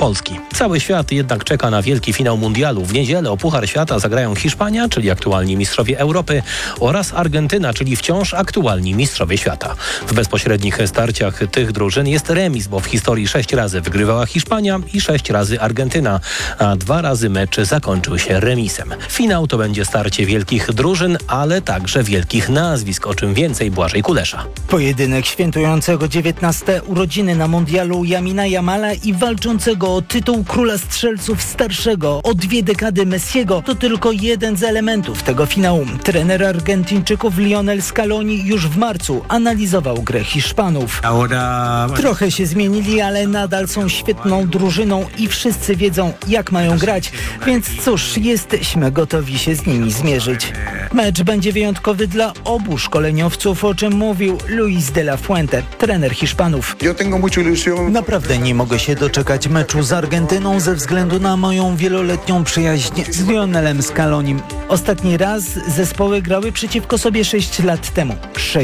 Polski. Cały świat jednak czeka na wielki finał mundialu. W niedzielę o Puchar Świata zagrają Hiszpania, czyli aktualni mistrzowie Europy, oraz Argentyna, czyli wciąż aktualni mistrzowie świata. W bezpośrednich starciach tych drużyn jest remis, bo w historii 6 razy wygrywała Hiszpania i 6 razy Argentyna, a 2 razy mecz zakończył się remisem. Finał to będzie starcie wielkich drużyn, ale także wielkich nazwisk, o czym więcej Błażej Kulesza. Pojedynek świętującego 19 urodziny na mundialu Lamina Jamala i walczącego o tytuł króla strzelców starszego o 2 dekady Messiego to tylko jeden z elementów tego finału. Trener Argentyńczyków Lionel Scaloni już w marcu analizował grę Hiszpanów. Trochę się zmienili, ale nadal są świetną drużyną i wszyscy wiedzą, jak mają grać, więc cóż, jesteśmy gotowi się z nimi zmierzyć. Mecz będzie wyjątkowy dla obu szkoleniowców, o czym mówił Luis de la Fuente, trener Hiszpanów. Naprawdę nie mogę się doczekać meczu z Argentyną ze względu na moją wieloletnią przyjaźń z Lionelem Scalonim. Ostatni raz zespoły grały przeciwko sobie 6 lat temu.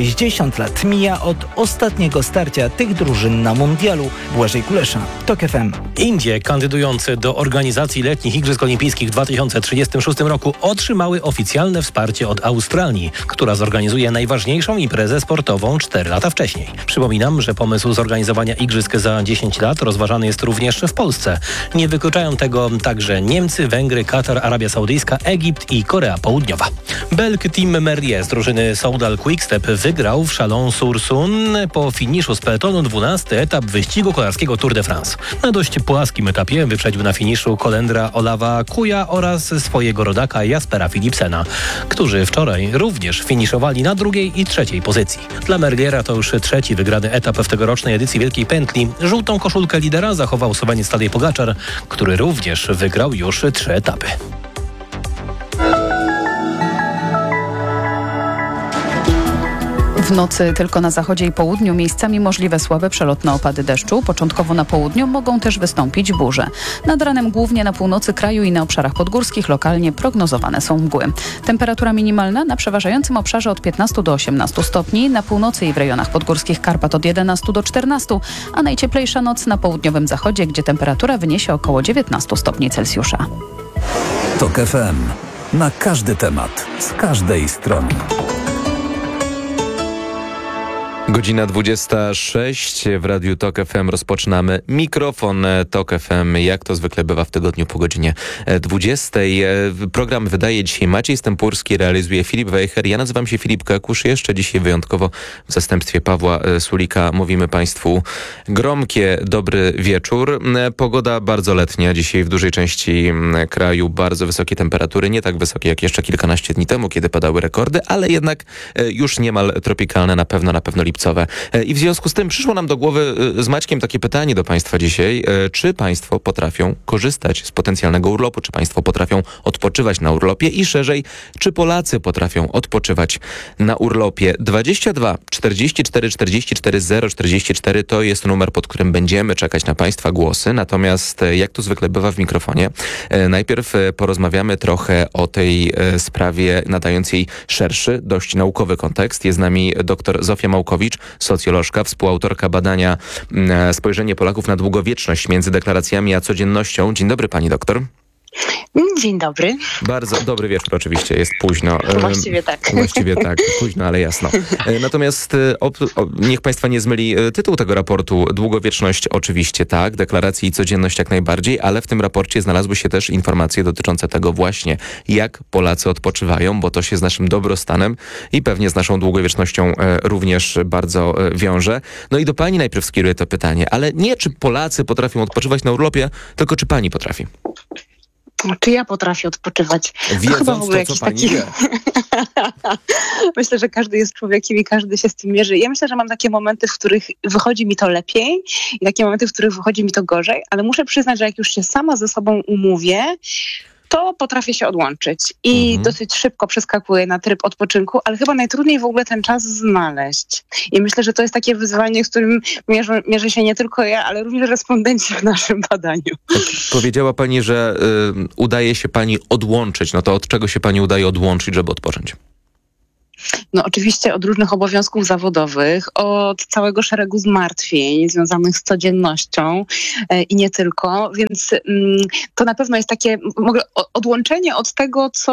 60 lat mija od ostatniego starcia tych drużyn na mundialu. Błażej Kulesza, TOK FM. Indie kandydujące do organizacji letnich Igrzysk Olimpijskich w 2036 roku otrzymały oficjalne wsparcie od Australii, która zorganizuje najważniejszą imprezę sportową 4 lata wcześniej. Przypominam, że pomysł zorganizowania igrzysk za 10 lat rozważany jest również w Polsce. Nie wykluczają tego także Niemcy, Węgry, Katar, Arabia Saudyjska, Egipt i Korea Południowa. Belg Tim Merlier z drużyny Soudal Quickstep wygrał w Chalon-sur-Saône po finiszu z peletonu 12 etap wyścigu kolarskiego Tour de France. Na dość płaskim etapie wyprzedził na finiszu Kolendra Olawa Kuja oraz swojego rodaka Jaspera Philipsena, którzy wczoraj również finiszowali na 2. i 3. pozycji. Dla Merliera to już 3. wygrany etap w tegorocznej edycji Wielkiej Pętli. Żółtą koszulkę lidera zachował Słoweniec Tadej Pogaczar, który również wygrał już 3 etapy. W nocy tylko na zachodzie i południu miejscami możliwe słabe przelotne opady deszczu. Początkowo na południu mogą też wystąpić burze. Nad ranem głównie na północy kraju i na obszarach podgórskich lokalnie prognozowane są mgły. Temperatura minimalna na przeważającym obszarze od 15 do 18 stopni, na północy i w rejonach podgórskich Karpat od 11 do 14, a najcieplejsza noc na południowym zachodzie, gdzie temperatura wyniesie około 19 stopni Celsjusza. TOK FM. Na każdy temat, z każdej strony. Godzina 26 w Radiu TOK FM rozpoczynamy Mikrofon TOK FM, jak to zwykle bywa w tygodniu po godzinie 20. Program wydaje dzisiaj Maciej Stępurski, realizuje Filip Wejher. Ja nazywam się Filip Kakusz. Jeszcze dzisiaj wyjątkowo w zastępstwie Pawła Sulika mówimy Państwu gromkie dobry wieczór. Pogoda bardzo letnia. Dzisiaj w dużej części kraju bardzo wysokie temperatury. Nie tak wysokie jak jeszcze kilkanaście dni temu, kiedy padały rekordy, ale jednak już niemal tropikalne, na pewno lipcowe. I w związku z tym przyszło nam do głowy z Maćkiem takie pytanie do Państwa dzisiaj. Czy Państwo potrafią korzystać z potencjalnego urlopu? Czy Państwo potrafią odpoczywać na urlopie? I szerzej, czy Polacy potrafią odpoczywać na urlopie? 22 44 44 044 to jest numer, pod którym będziemy czekać na Państwa głosy. Natomiast jak to zwykle bywa w mikrofonie, najpierw porozmawiamy trochę o tej sprawie nadającej szerszy, dość naukowy kontekst. Jest z nami dr Zofia Małkowicz, socjolożka, współautorka badania Spojrzenie Polaków na długowieczność między deklaracjami a codziennością. Dzień dobry, pani doktor. Dzień dobry. Bardzo dobry wieczór, oczywiście, jest późno. Właściwie tak. Właściwie tak, późno, ale jasno. Natomiast niech Państwa nie zmyli tytuł tego raportu. Długowieczność oczywiście tak, deklaracje i codzienność jak najbardziej, ale w tym raporcie znalazły się też informacje dotyczące tego właśnie, jak Polacy odpoczywają, bo to się z naszym dobrostanem i pewnie z naszą długowiecznością również bardzo wiąże. No i do pani najpierw skieruję to pytanie, ale nie czy Polacy potrafią odpoczywać na urlopie, tylko czy pani potrafi? Czy ja potrafię odpoczywać? Wiedząc chyba w ogóle to, co pani wie. Myślę, że każdy jest człowiekiem i każdy się z tym mierzy. Ja myślę, że mam takie momenty, w których wychodzi mi to lepiej i takie momenty, w których wychodzi mi to gorzej, ale muszę przyznać, że jak już się sama ze sobą umówię, to potrafię się odłączyć i dosyć szybko przeskakuję na tryb odpoczynku, ale chyba najtrudniej w ogóle ten czas znaleźć. I myślę, że to jest takie wyzwanie, z którym mierzy się nie tylko ja, ale również respondenci w naszym badaniu. Tak, powiedziała pani, że udaje się pani odłączyć. No to od czego się pani udaje odłączyć, żeby odpocząć? No oczywiście od różnych obowiązków zawodowych, od całego szeregu zmartwień związanych z codziennością i nie tylko, więc to na pewno jest takie odłączenie od tego, co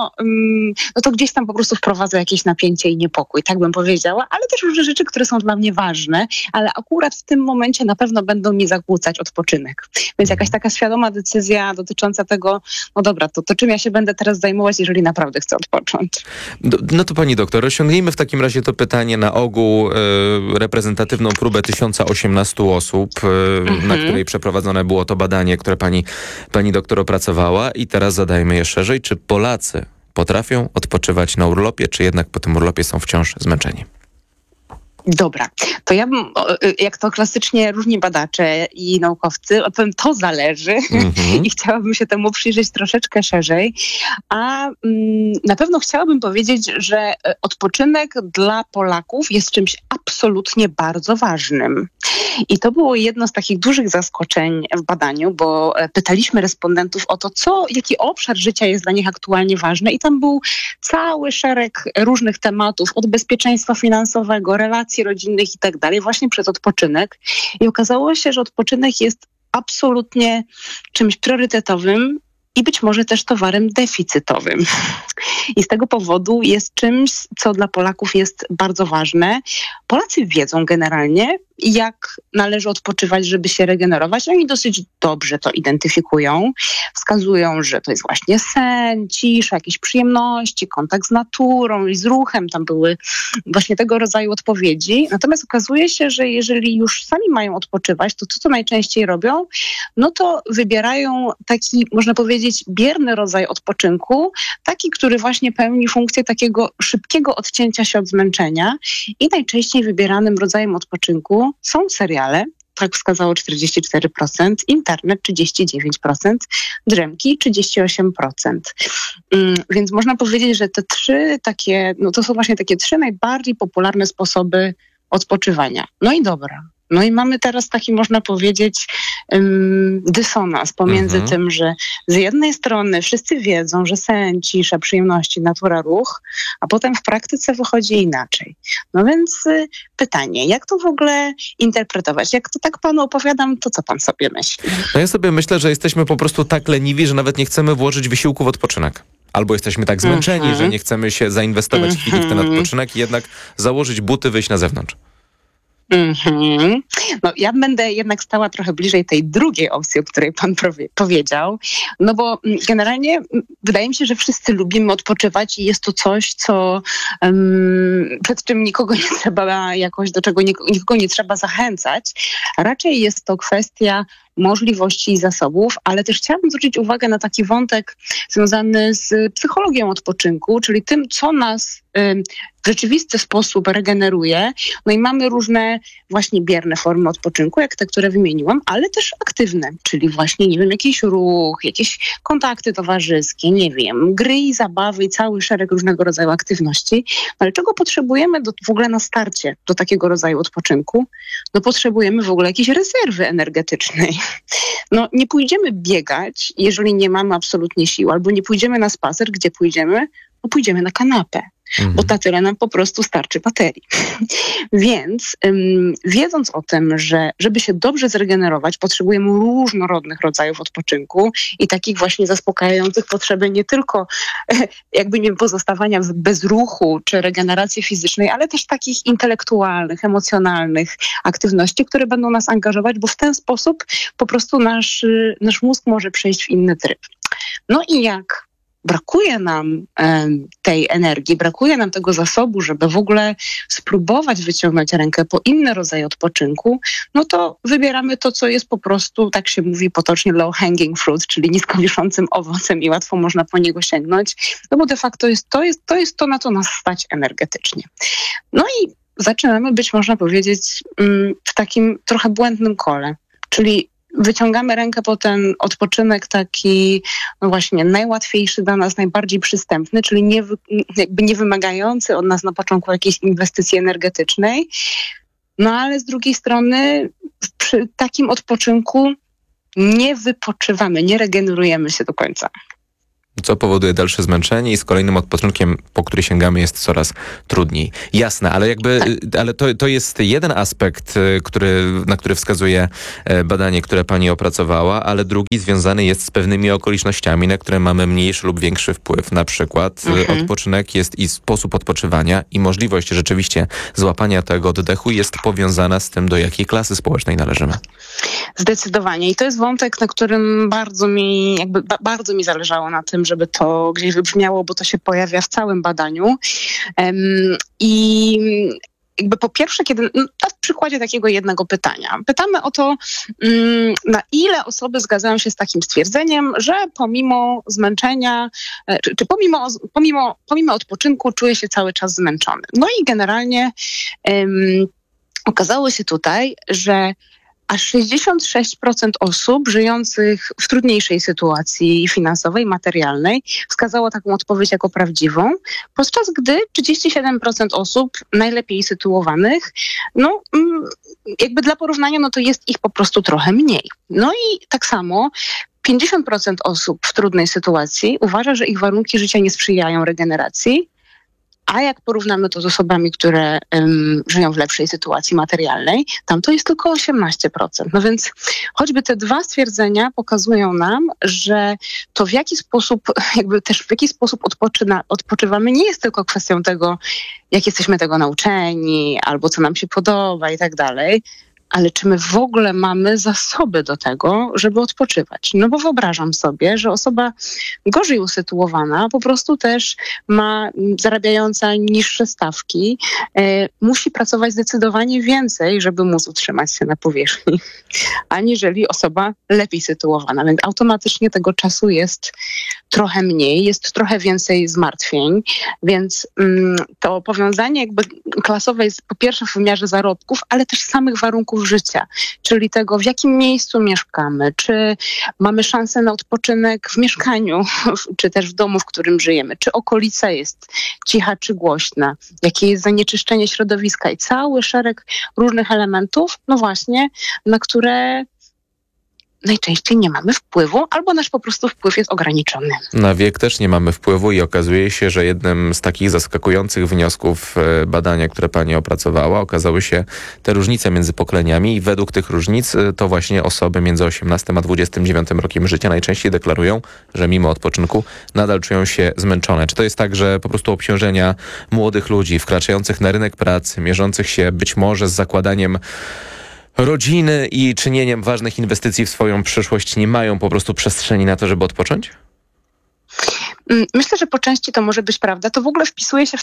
no to gdzieś tam po prostu wprowadza jakieś napięcie i niepokój, tak bym powiedziała, ale też różne rzeczy, które są dla mnie ważne, ale akurat w tym momencie na pewno będą mi zakłócać odpoczynek. Więc jakaś taka świadoma decyzja dotycząca tego, no dobra, to czym ja się będę teraz zajmować, jeżeli naprawdę chcę odpocząć. No to pani doktor, rozciągnijmy w takim razie to pytanie na ogół reprezentatywną próbę 1018 osób, na której przeprowadzone było to badanie, które pani doktor opracowała i teraz zadajmy je szerzej. Czy Polacy potrafią odpoczywać na urlopie, czy jednak po tym urlopie są wciąż zmęczeni? Dobra, to ja bym, jak to klasycznie różni badacze i naukowcy, odpowiem, to zależy i chciałabym się temu przyjrzeć troszeczkę szerzej, a na pewno chciałabym powiedzieć, że odpoczynek dla Polaków jest czymś absolutnie bardzo ważnym. I to było jedno z takich dużych zaskoczeń w badaniu, bo pytaliśmy respondentów o to, jaki obszar życia jest dla nich aktualnie ważny i tam był cały szereg różnych tematów, od bezpieczeństwa finansowego, relacji rodzinnych i tak dalej, właśnie przez odpoczynek. I okazało się, że odpoczynek jest absolutnie czymś priorytetowym i być może też towarem deficytowym. I z tego powodu jest czymś, co dla Polaków jest bardzo ważne. Polacy wiedzą generalnie, jak należy odpoczywać, żeby się regenerować. Oni dosyć dobrze to identyfikują. Wskazują, że to jest właśnie sen, cisza, jakieś przyjemności, kontakt z naturą i z ruchem. Tam były właśnie tego rodzaju odpowiedzi. Natomiast okazuje się, że jeżeli już sami mają odpoczywać, to co najczęściej robią? No to wybierają taki, można powiedzieć, bierny rodzaj odpoczynku, taki, który właśnie pełni funkcję takiego szybkiego odcięcia się od zmęczenia i najczęściej wybieranym rodzajem odpoczynku są seriale, tak wskazało 44%, internet 39%, drzemki 38%. Więc można powiedzieć, że te trzy takie, no to są właśnie takie trzy najbardziej popularne sposoby odpoczywania. No i dobra. No i mamy teraz taki, można powiedzieć, dysonans pomiędzy tym, że z jednej strony wszyscy wiedzą, że sen, cisza, przyjemności, natura, ruch, a potem w praktyce wychodzi inaczej. No więc pytanie, jak to w ogóle interpretować? Jak to tak panu opowiadam, to co pan sobie myśli? No ja sobie myślę, że jesteśmy po prostu tak leniwi, że nawet nie chcemy włożyć wysiłku w odpoczynek. Albo jesteśmy tak zmęczeni, że nie chcemy się zainwestować chwili w ten odpoczynek i jednak założyć buty, wyjść na zewnątrz. No ja będę jednak stała trochę bliżej tej drugiej opcji, o której pan powiedział, no bo generalnie wydaje mi się, że wszyscy lubimy odpoczywać i jest to coś, co przed czym nikogo nie trzeba jakoś, do czego nikogo nie trzeba zachęcać. Raczej jest to kwestia możliwości i zasobów, ale też chciałabym zwrócić uwagę na taki wątek związany z psychologią odpoczynku, czyli tym, co nas w rzeczywisty sposób regeneruje. No i mamy różne właśnie bierne formy odpoczynku, jak te, które wymieniłam, ale też aktywne, czyli właśnie, nie wiem, jakiś ruch, jakieś kontakty towarzyskie, nie wiem, gry i zabawy i cały szereg różnego rodzaju aktywności. Ale czego potrzebujemy w ogóle na starcie do takiego rodzaju odpoczynku? No potrzebujemy w ogóle jakiejś rezerwy energetycznej. No nie pójdziemy biegać, jeżeli nie mamy absolutnie sił, albo nie pójdziemy na spacer, gdzie pójdziemy? No pójdziemy na kanapę. Bo na tyle nam po prostu starczy baterii. Więc wiedząc o tym, że żeby się dobrze zregenerować, potrzebujemy różnorodnych rodzajów odpoczynku i takich właśnie zaspokajających potrzeby nie tylko jakby nie pozostawania w bezruchu czy regeneracji fizycznej, ale też takich intelektualnych, emocjonalnych aktywności, które będą nas angażować, bo w ten sposób po prostu nasz mózg może przejść w inny tryb. No i jak brakuje nam tej energii, brakuje nam tego zasobu, żeby w ogóle spróbować wyciągnąć rękę po inny rodzaj odpoczynku, no to wybieramy to, co jest po prostu, tak się mówi potocznie, low hanging fruit, czyli nisko wiszącym owocem i łatwo można po niego sięgnąć, no bo de facto to jest to, na co nas stać energetycznie. No i zaczynamy być, można powiedzieć, w takim trochę błędnym kole, czyli wyciągamy rękę po ten odpoczynek taki, no właśnie, najłatwiejszy dla nas, najbardziej przystępny, czyli nie wymagający od nas na początku jakiejś inwestycji energetycznej. No ale z drugiej strony przy takim odpoczynku nie wypoczywamy, nie regenerujemy się do końca. co powoduje dalsze zmęczenie i z kolejnym odpoczynkiem, po który sięgamy, jest coraz trudniej. Jasne, ale ale to jest jeden aspekt, na który wskazuje badanie, które pani opracowała, ale drugi związany jest z pewnymi okolicznościami, na które mamy mniejszy lub większy wpływ. Na przykład odpoczynek jest i sposób odpoczywania i możliwość rzeczywiście złapania tego oddechu jest powiązana z tym, do jakiej klasy społecznej należymy. Zdecydowanie. I to jest wątek, na którym bardzo mi zależało na tym, żeby to gdzieś wybrzmiało, bo to się pojawia w całym badaniu. I jakby po pierwsze, w przykładzie takiego jednego pytania. Pytamy o to, na ile osoby zgadzają się z takim stwierdzeniem, że pomimo zmęczenia, czy pomimo odpoczynku czuje się cały czas zmęczony. No i generalnie okazało się tutaj, że aż 66% osób żyjących w trudniejszej sytuacji finansowej, materialnej wskazało taką odpowiedź jako prawdziwą, podczas gdy 37% osób najlepiej sytuowanych, jakby dla porównania, to jest ich po prostu trochę mniej. No i tak samo 50% osób w trudnej sytuacji uważa, że ich warunki życia nie sprzyjają regeneracji, a jak porównamy to z osobami, które żyją w lepszej sytuacji materialnej, tam to jest tylko 18%. No więc choćby te dwa stwierdzenia pokazują nam, że to w jaki sposób odpoczywamy nie jest tylko kwestią tego, jak jesteśmy tego nauczeni, albo co nam się podoba i tak dalej, ale czy my w ogóle mamy zasoby do tego, żeby odpoczywać? No bo wyobrażam sobie, że osoba gorzej usytuowana, po prostu też zarabiająca niższe stawki, musi pracować zdecydowanie więcej, żeby móc utrzymać się na powierzchni, aniżeli osoba lepiej sytuowana. Więc automatycznie tego czasu jest trochę mniej, jest trochę więcej zmartwień, więc to powiązanie jakby klasowe jest po pierwsze w wymiarze zarobków, ale też samych warunków życia, czyli tego, w jakim miejscu mieszkamy, czy mamy szansę na odpoczynek w mieszkaniu, czy też w domu, w którym żyjemy, czy okolica jest cicha czy głośna, jakie jest zanieczyszczenie środowiska i cały szereg różnych elementów, no właśnie, na które najczęściej nie mamy wpływu, albo nasz po prostu wpływ jest ograniczony. Na wiek też nie mamy wpływu i okazuje się, że jednym z takich zaskakujących wniosków badania, które pani opracowała, okazały się te różnice między pokoleniami i według tych różnic to właśnie osoby między 18 a 29 rokiem życia najczęściej deklarują, że mimo odpoczynku nadal czują się zmęczone. Czy to jest tak, że po prostu obciążenia młodych ludzi wkraczających na rynek pracy, mierzących się być może z zakładaniem rodziny i czynieniem ważnych inwestycji w swoją przyszłość nie mają po prostu przestrzeni na to, żeby odpocząć? Myślę, że po części to może być prawda. To w ogóle wpisuje się w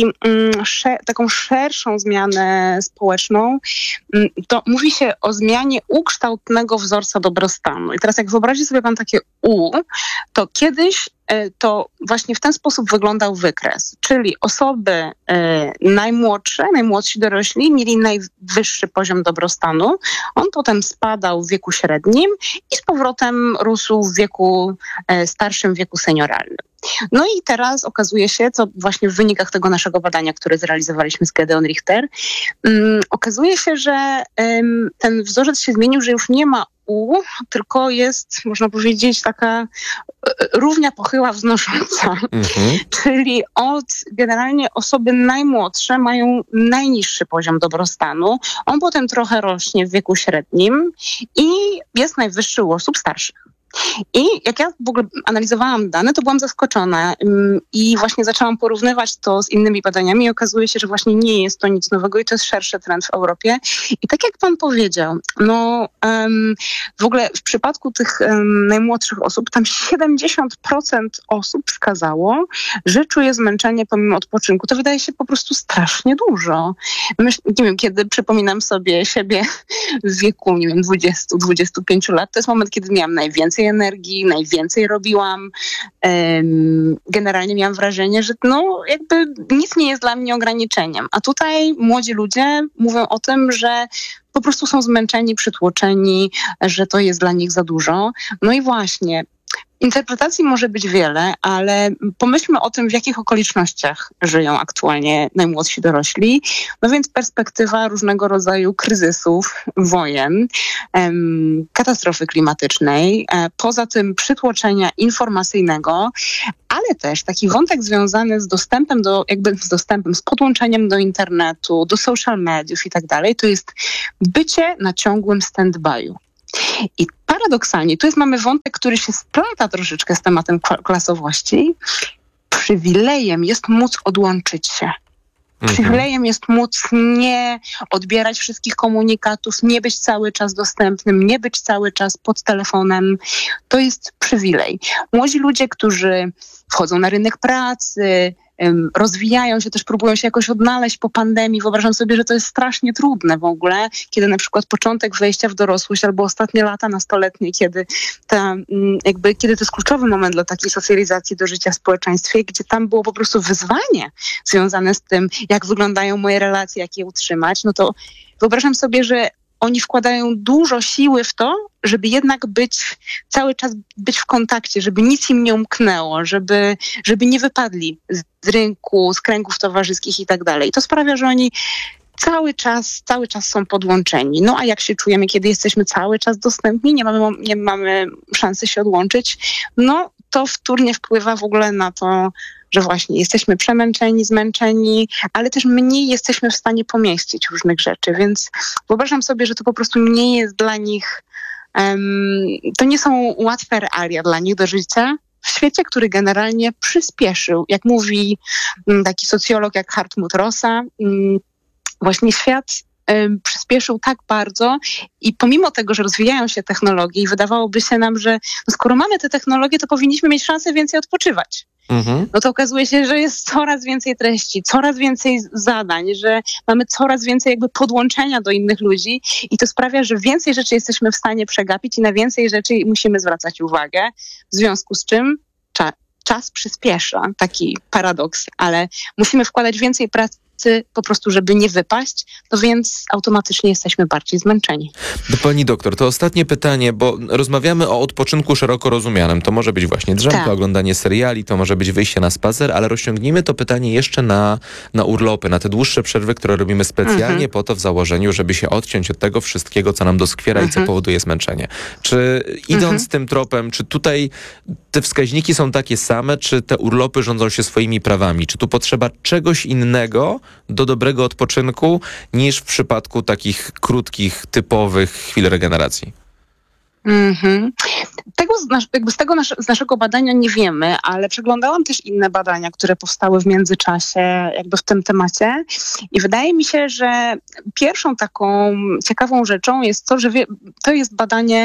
taką szerszą zmianę społeczną. To mówi się o zmianie ukształtnego wzorca dobrostanu. I teraz jak wyobrazi sobie pan takie to kiedyś to właśnie w ten sposób wyglądał wykres. Czyli osoby najmłodsi dorośli mieli najwyższy poziom dobrostanu. On potem spadał w wieku średnim i z powrotem rósł w wieku starszym, wieku senioralnym. No i teraz okazuje się, co właśnie w wynikach tego naszego badania, które zrealizowaliśmy z Gedeon Richter, okazuje się, że ten wzorzec się zmienił, że już nie ma tylko jest, można powiedzieć, taka równia pochyła wznosząca. Czyli generalnie osoby najmłodsze mają najniższy poziom dobrostanu. On potem trochę rośnie w wieku średnim i jest najwyższy u osób starszych. I jak ja w ogóle analizowałam dane, to byłam zaskoczona i właśnie zaczęłam porównywać to z innymi badaniami i okazuje się, że właśnie nie jest to nic nowego i to jest szerszy trend w Europie. I tak jak pan powiedział, w ogóle w przypadku tych najmłodszych osób, tam 70% osób wskazało, że czuje zmęczenie pomimo odpoczynku. To wydaje się po prostu strasznie dużo. Nie wiem, kiedy przypominam sobie siebie w wieku, 20-25 lat, to jest moment, kiedy miałam najwięcej energii, najwięcej robiłam. Generalnie miałam wrażenie, że jakby nic nie jest dla mnie ograniczeniem. A tutaj młodzi ludzie mówią o tym, że po prostu są zmęczeni, przytłoczeni, że to jest dla nich za dużo. No i właśnie, Interpretacji może być wiele, ale pomyślmy o tym, w jakich okolicznościach żyją aktualnie najmłodsi dorośli. No więc perspektywa różnego rodzaju kryzysów, wojen, katastrofy klimatycznej, poza tym przytłoczenia informacyjnego, ale też taki wątek związany z dostępem z podłączeniem do internetu, do social mediów i tak dalej, to jest bycie na ciągłym stand-by'u. I paradoksalnie, mamy wątek, który się splata troszeczkę z tematem klasowości. Przywilejem jest móc odłączyć się. Przywilejem jest móc nie odbierać wszystkich komunikatów, nie być cały czas dostępnym, nie być cały czas pod telefonem. To jest przywilej. Młodzi ludzie, którzy wchodzą na rynek pracy, rozwijają się, też próbują się jakoś odnaleźć po pandemii. Wyobrażam sobie, że to jest strasznie trudne w ogóle, kiedy na przykład początek wejścia w dorosłość albo ostatnie lata nastoletnie, kiedy to jest kluczowy moment dla takiej socjalizacji do życia w społeczeństwie, gdzie tam było po prostu wyzwanie związane z tym, jak wyglądają moje relacje, jak je utrzymać, no to wyobrażam sobie, że oni wkładają dużo siły w to, żeby jednak cały czas być w kontakcie, żeby nic im nie umknęło, żeby nie wypadli z rynku, z kręgów towarzyskich i tak dalej. To sprawia, że oni cały czas są podłączeni. No a jak się czujemy, kiedy jesteśmy cały czas dostępni, nie mamy szansy się odłączyć, no to wtórnie wpływa w ogóle na to, że właśnie jesteśmy przemęczeni, zmęczeni, ale też mniej jesteśmy w stanie pomieścić różnych rzeczy, więc wyobrażam sobie, że to po prostu nie jest dla nich, to nie są łatwe realia dla nich do życia w świecie, który generalnie przyspieszył. Jak mówi taki socjolog jak Hartmut Rosa, właśnie świat przyspieszył tak bardzo i pomimo tego, że rozwijają się technologie i wydawałoby się nam, że skoro mamy te technologie, to powinniśmy mieć szansę więcej odpoczywać. No to okazuje się, że jest coraz więcej treści, coraz więcej zadań, że mamy coraz więcej podłączenia do innych ludzi i to sprawia, że więcej rzeczy jesteśmy w stanie przegapić i na więcej rzeczy musimy zwracać uwagę, w związku z czym czas przyspiesza, taki paradoks, ale musimy wkładać więcej pracy po prostu, żeby nie wypaść, no więc automatycznie jesteśmy bardziej zmęczeni. Do pani doktor, to ostatnie pytanie, bo rozmawiamy o odpoczynku szeroko rozumianym. To może być właśnie drzemka, oglądanie seriali, to może być wyjście na spacer, ale rozciągnijmy to pytanie jeszcze na urlopy, na te dłuższe przerwy, które robimy specjalnie po to w założeniu, żeby się odciąć od tego wszystkiego, co nam doskwiera i co powoduje zmęczenie. Czy idąc tym tropem, czy tutaj te wskaźniki są takie same, czy te urlopy rządzą się swoimi prawami? Czy tu potrzeba czegoś innego do dobrego odpoczynku niż w przypadku takich krótkich, typowych chwil regeneracji? Z naszego badania nie wiemy, ale przeglądałam też inne badania, które powstały w międzyczasie w tym temacie i wydaje mi się, że pierwszą taką ciekawą rzeczą jest to, że to jest badanie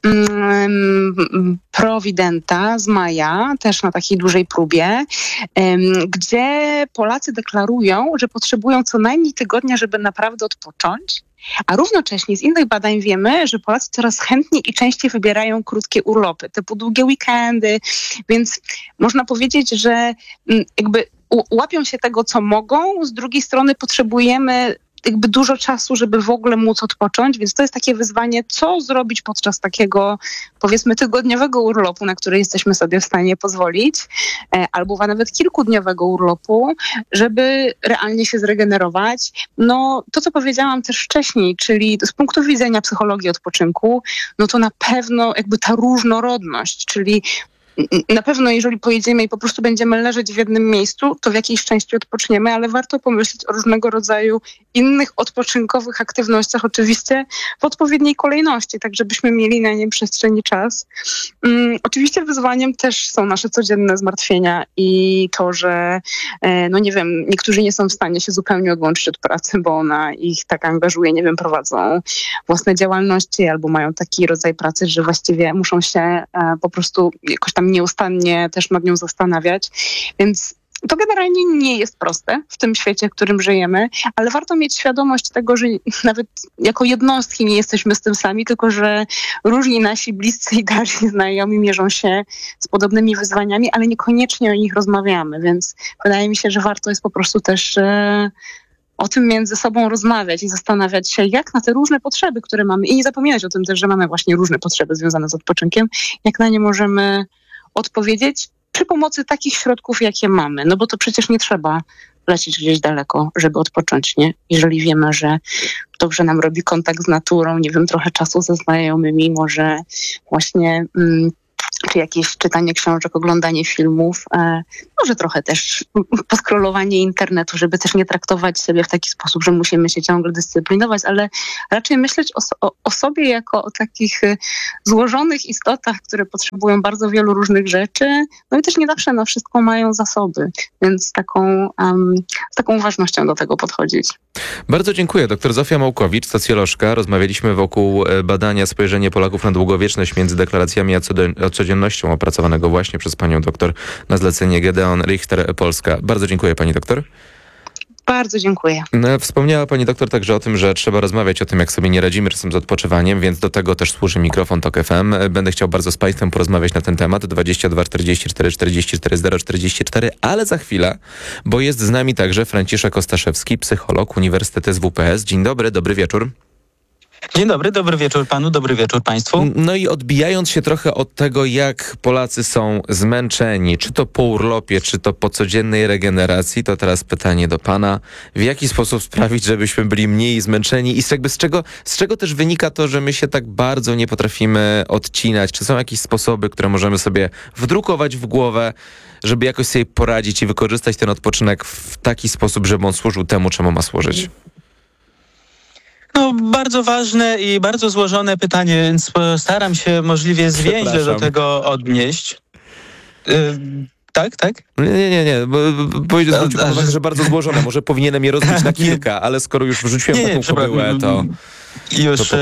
Providenta z maja, też na takiej dużej próbie, gdzie Polacy deklarują, że potrzebują co najmniej tygodnia, żeby naprawdę odpocząć. A równocześnie z innych badań wiemy, że Polacy coraz chętniej i częściej wybierają krótkie urlopy, typu długie weekendy, więc można powiedzieć, że łapią się tego, co mogą, z drugiej strony potrzebujemy dużo czasu, żeby w ogóle móc odpocząć, więc to jest takie wyzwanie, co zrobić podczas takiego, powiedzmy, tygodniowego urlopu, na który jesteśmy sobie w stanie pozwolić, albo nawet kilkudniowego urlopu, żeby realnie się zregenerować. No, to co powiedziałam też wcześniej, czyli z punktu widzenia psychologii odpoczynku, no to na pewno ta różnorodność, czyli na pewno jeżeli pojedziemy i po prostu będziemy leżeć w jednym miejscu, to w jakiejś części odpoczniemy, ale warto pomyśleć o różnego rodzaju innych odpoczynkowych aktywnościach, oczywiście w odpowiedniej kolejności, tak żebyśmy mieli na nie przestrzeń i czas. Oczywiście wyzwaniem też są nasze codzienne zmartwienia i to, że niektórzy nie są w stanie się zupełnie odłączyć od pracy, bo ona ich tak angażuje, prowadzą własne działalności albo mają taki rodzaj pracy, że właściwie muszą się po prostu jakoś tam nieustannie też nad nią zastanawiać, więc to generalnie nie jest proste w tym świecie, w którym żyjemy, ale warto mieć świadomość tego, że nawet jako jednostki nie jesteśmy z tym sami, tylko że różni nasi bliscy i dalsi znajomi mierzą się z podobnymi wyzwaniami, ale niekoniecznie o nich rozmawiamy, więc wydaje mi się, że warto jest po prostu też o tym między sobą rozmawiać i zastanawiać się, jak na te różne potrzeby, które mamy, i nie zapominać o tym też, że mamy właśnie różne potrzeby związane z odpoczynkiem, jak na nie możemy odpowiedzieć przy pomocy takich środków, jakie mamy. No bo to przecież nie trzeba lecieć gdzieś daleko, żeby odpocząć, nie? Jeżeli wiemy, że dobrze nam robi kontakt z naturą, nie wiem, trochę czasu ze znajomymi, może właśnie czy jakieś czytanie książek, oglądanie filmów, może trochę też poskrolowanie internetu, żeby też nie traktować siebie w taki sposób, że musimy się ciągle dyscyplinować, ale raczej myśleć o sobie jako o takich złożonych istotach, które potrzebują bardzo wielu różnych rzeczy, no i też nie zawsze na wszystko mają zasoby, więc z taką uważnością do tego podchodzić. Bardzo dziękuję. Dr Zofia Małkowicz, socjolożka. Rozmawialiśmy wokół badania spojrzenie Polaków na długowieczność między deklaracjami a codziennością opracowanego właśnie przez panią doktor na zlecenie Gedeon Richter Polska. Bardzo dziękuję pani doktor. Bardzo dziękuję. Wspomniała pani doktor także o tym, że trzeba rozmawiać o tym, jak sobie nie radzimy czasem z odpoczywaniem, więc do tego też służy mikrofon TOK FM. Będę chciał bardzo z państwem porozmawiać na ten temat. 22 44 44 044, ale za chwilę, bo jest z nami także Franciszek Ostaszewski, psycholog, Uniwersytet SWPS. Dzień dobry, dobry wieczór. Dzień dobry wieczór panu, dobry wieczór państwu. No i odbijając się trochę od tego, jak Polacy są zmęczeni, czy to po urlopie, czy to po codziennej regeneracji, to teraz pytanie do pana. W jaki sposób sprawić, żebyśmy byli mniej zmęczeni i z czego też wynika to, że my się tak bardzo nie potrafimy odcinać? Czy są jakieś sposoby, które możemy sobie wdrukować w głowę, żeby jakoś sobie poradzić i wykorzystać ten odpoczynek w taki sposób, żeby on służył temu, czemu ma służyć? No, bardzo ważne i bardzo złożone pytanie, więc staram się możliwie zwięźle do tego odnieść. Tak? Nie. Zwrócił pan uwagę, że bardzo złożone. Może powinienem je rozbić na kilka, ale skoro już wrzuciłem taką kobyłę, to... Już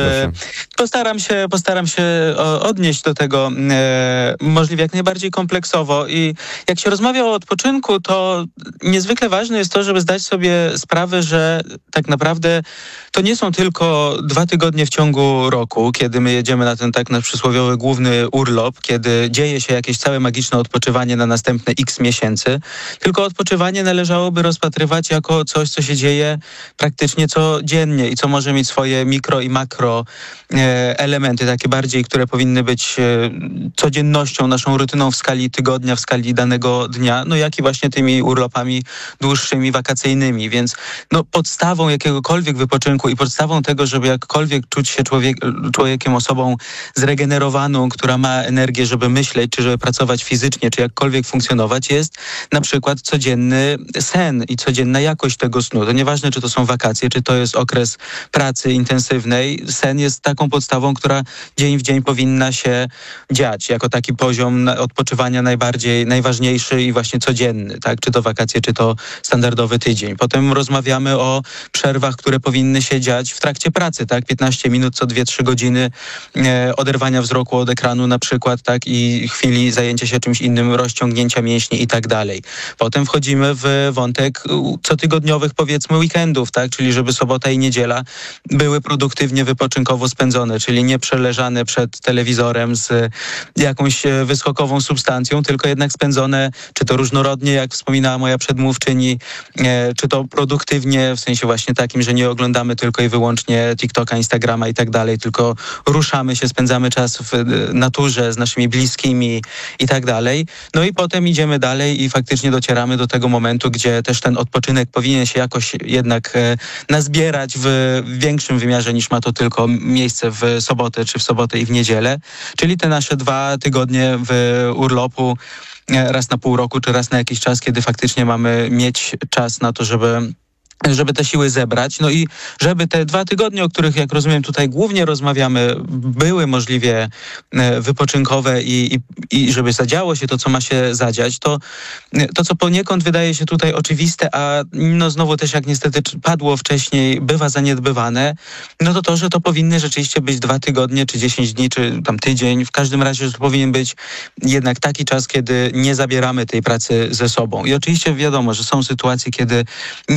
postaram się odnieść do tego możliwie jak najbardziej kompleksowo i jak się rozmawia o odpoczynku, to niezwykle ważne jest to, żeby zdać sobie sprawę, że tak naprawdę to nie są tylko 2 tygodnie w ciągu roku, kiedy my jedziemy na ten tak nasz przysłowiowy główny urlop, kiedy dzieje się jakieś całe magiczne odpoczywanie na następne x miesięcy, tylko odpoczywanie należałoby rozpatrywać jako coś, co się dzieje praktycznie codziennie i co może mieć swoje mikro i makro elementy, takie bardziej, które powinny być codziennością, naszą rutyną w skali tygodnia, w skali danego dnia, no jak i właśnie tymi urlopami dłuższymi, wakacyjnymi, więc no podstawą jakiegokolwiek wypoczynku i podstawą tego, żeby jakkolwiek czuć się człowiekiem, osobą zregenerowaną, która ma energię, żeby myśleć, czy żeby pracować fizycznie, czy jakkolwiek funkcjonować, jest na przykład codzienny sen i codzienna jakość tego snu. To nieważne, czy to są wakacje, czy to jest okres pracy intensywnej. Sen jest taką podstawą, która dzień w dzień powinna się dziać, jako taki poziom odpoczywania najważniejszy i właśnie codzienny, tak? Czy to wakacje, czy to standardowy tydzień. Potem rozmawiamy o przerwach, które powinny się dziać w trakcie pracy, tak? 15 minut co 2-3 godziny oderwania wzroku od ekranu na przykład, tak? I chwili zajęcia się czymś innym, rozciągnięcia mięśni i tak dalej. Potem wchodzimy w wątek cotygodniowych, powiedzmy, weekendów, tak? Czyli żeby sobota i niedziela były produktywnie, wypoczynkowo spędzone, czyli nie przeleżane przed telewizorem z jakąś wyskokową substancją, tylko jednak spędzone, czy to różnorodnie, jak wspominała moja przedmówczyni, czy to produktywnie, w sensie właśnie takim, że nie oglądamy tylko i wyłącznie TikToka, Instagrama i tak dalej, tylko ruszamy się, spędzamy czas w naturze z naszymi bliskimi i tak dalej. No i potem idziemy dalej i faktycznie docieramy do tego momentu, gdzie też ten odpoczynek powinien się jakoś jednak nazbierać w większym wymiarze niż ma to tylko miejsce w sobotę, czy w sobotę i w niedzielę. Czyli te nasze 2 tygodnie w urlopu raz na pół roku, czy raz na jakiś czas, kiedy faktycznie mamy mieć czas na to, żeby te siły zebrać. No i żeby te 2 tygodnie, o których, jak rozumiem, tutaj głównie rozmawiamy, były możliwie wypoczynkowe i żeby zadziało się to, co ma się zadziać, to co poniekąd wydaje się tutaj oczywiste, a no znowu też, jak niestety padło wcześniej, bywa zaniedbywane, no to, że to powinny rzeczywiście być 2 tygodnie, czy 10 dni, czy tam tydzień. W każdym razie, że to powinien być jednak taki czas, kiedy nie zabieramy tej pracy ze sobą. I oczywiście wiadomo, że są sytuacje, kiedy nie ma wyjścia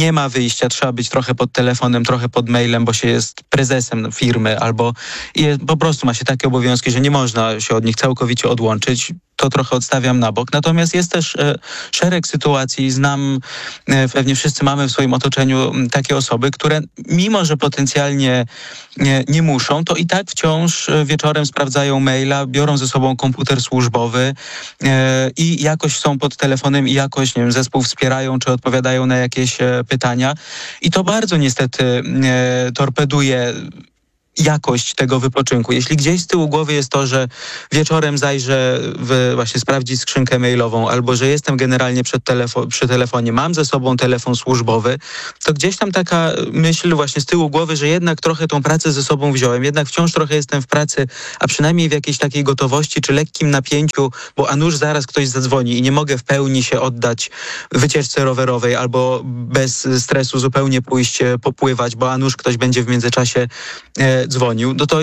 wyjścia trzeba być trochę pod telefonem, trochę pod mailem, bo się jest prezesem firmy albo po prostu ma się takie obowiązki, że nie można się od nich całkowicie odłączyć. To trochę odstawiam na bok. Natomiast jest też szereg sytuacji, znam, pewnie wszyscy mamy w swoim otoczeniu takie osoby, które mimo, że potencjalnie nie muszą, to i tak wciąż wieczorem sprawdzają maila, biorą ze sobą komputer służbowy i jakoś są pod telefonem i jakoś, nie wiem, zespół wspierają czy odpowiadają na jakieś pytania. I to bardzo niestety torpeduje jakość tego wypoczynku. Jeśli gdzieś z tyłu głowy jest to, że wieczorem zajrzę właśnie sprawdzić skrzynkę mailową, albo że jestem generalnie przy telefonie, mam ze sobą telefon służbowy, to gdzieś tam taka myśl właśnie z tyłu głowy, że jednak trochę tą pracę ze sobą wziąłem, jednak wciąż trochę jestem w pracy, a przynajmniej w jakiejś takiej gotowości czy lekkim napięciu, bo a nuż zaraz ktoś zadzwoni i nie mogę w pełni się oddać wycieczce rowerowej albo bez stresu zupełnie pójść popływać, bo a nuż ktoś będzie w międzyczasie dzwonił, no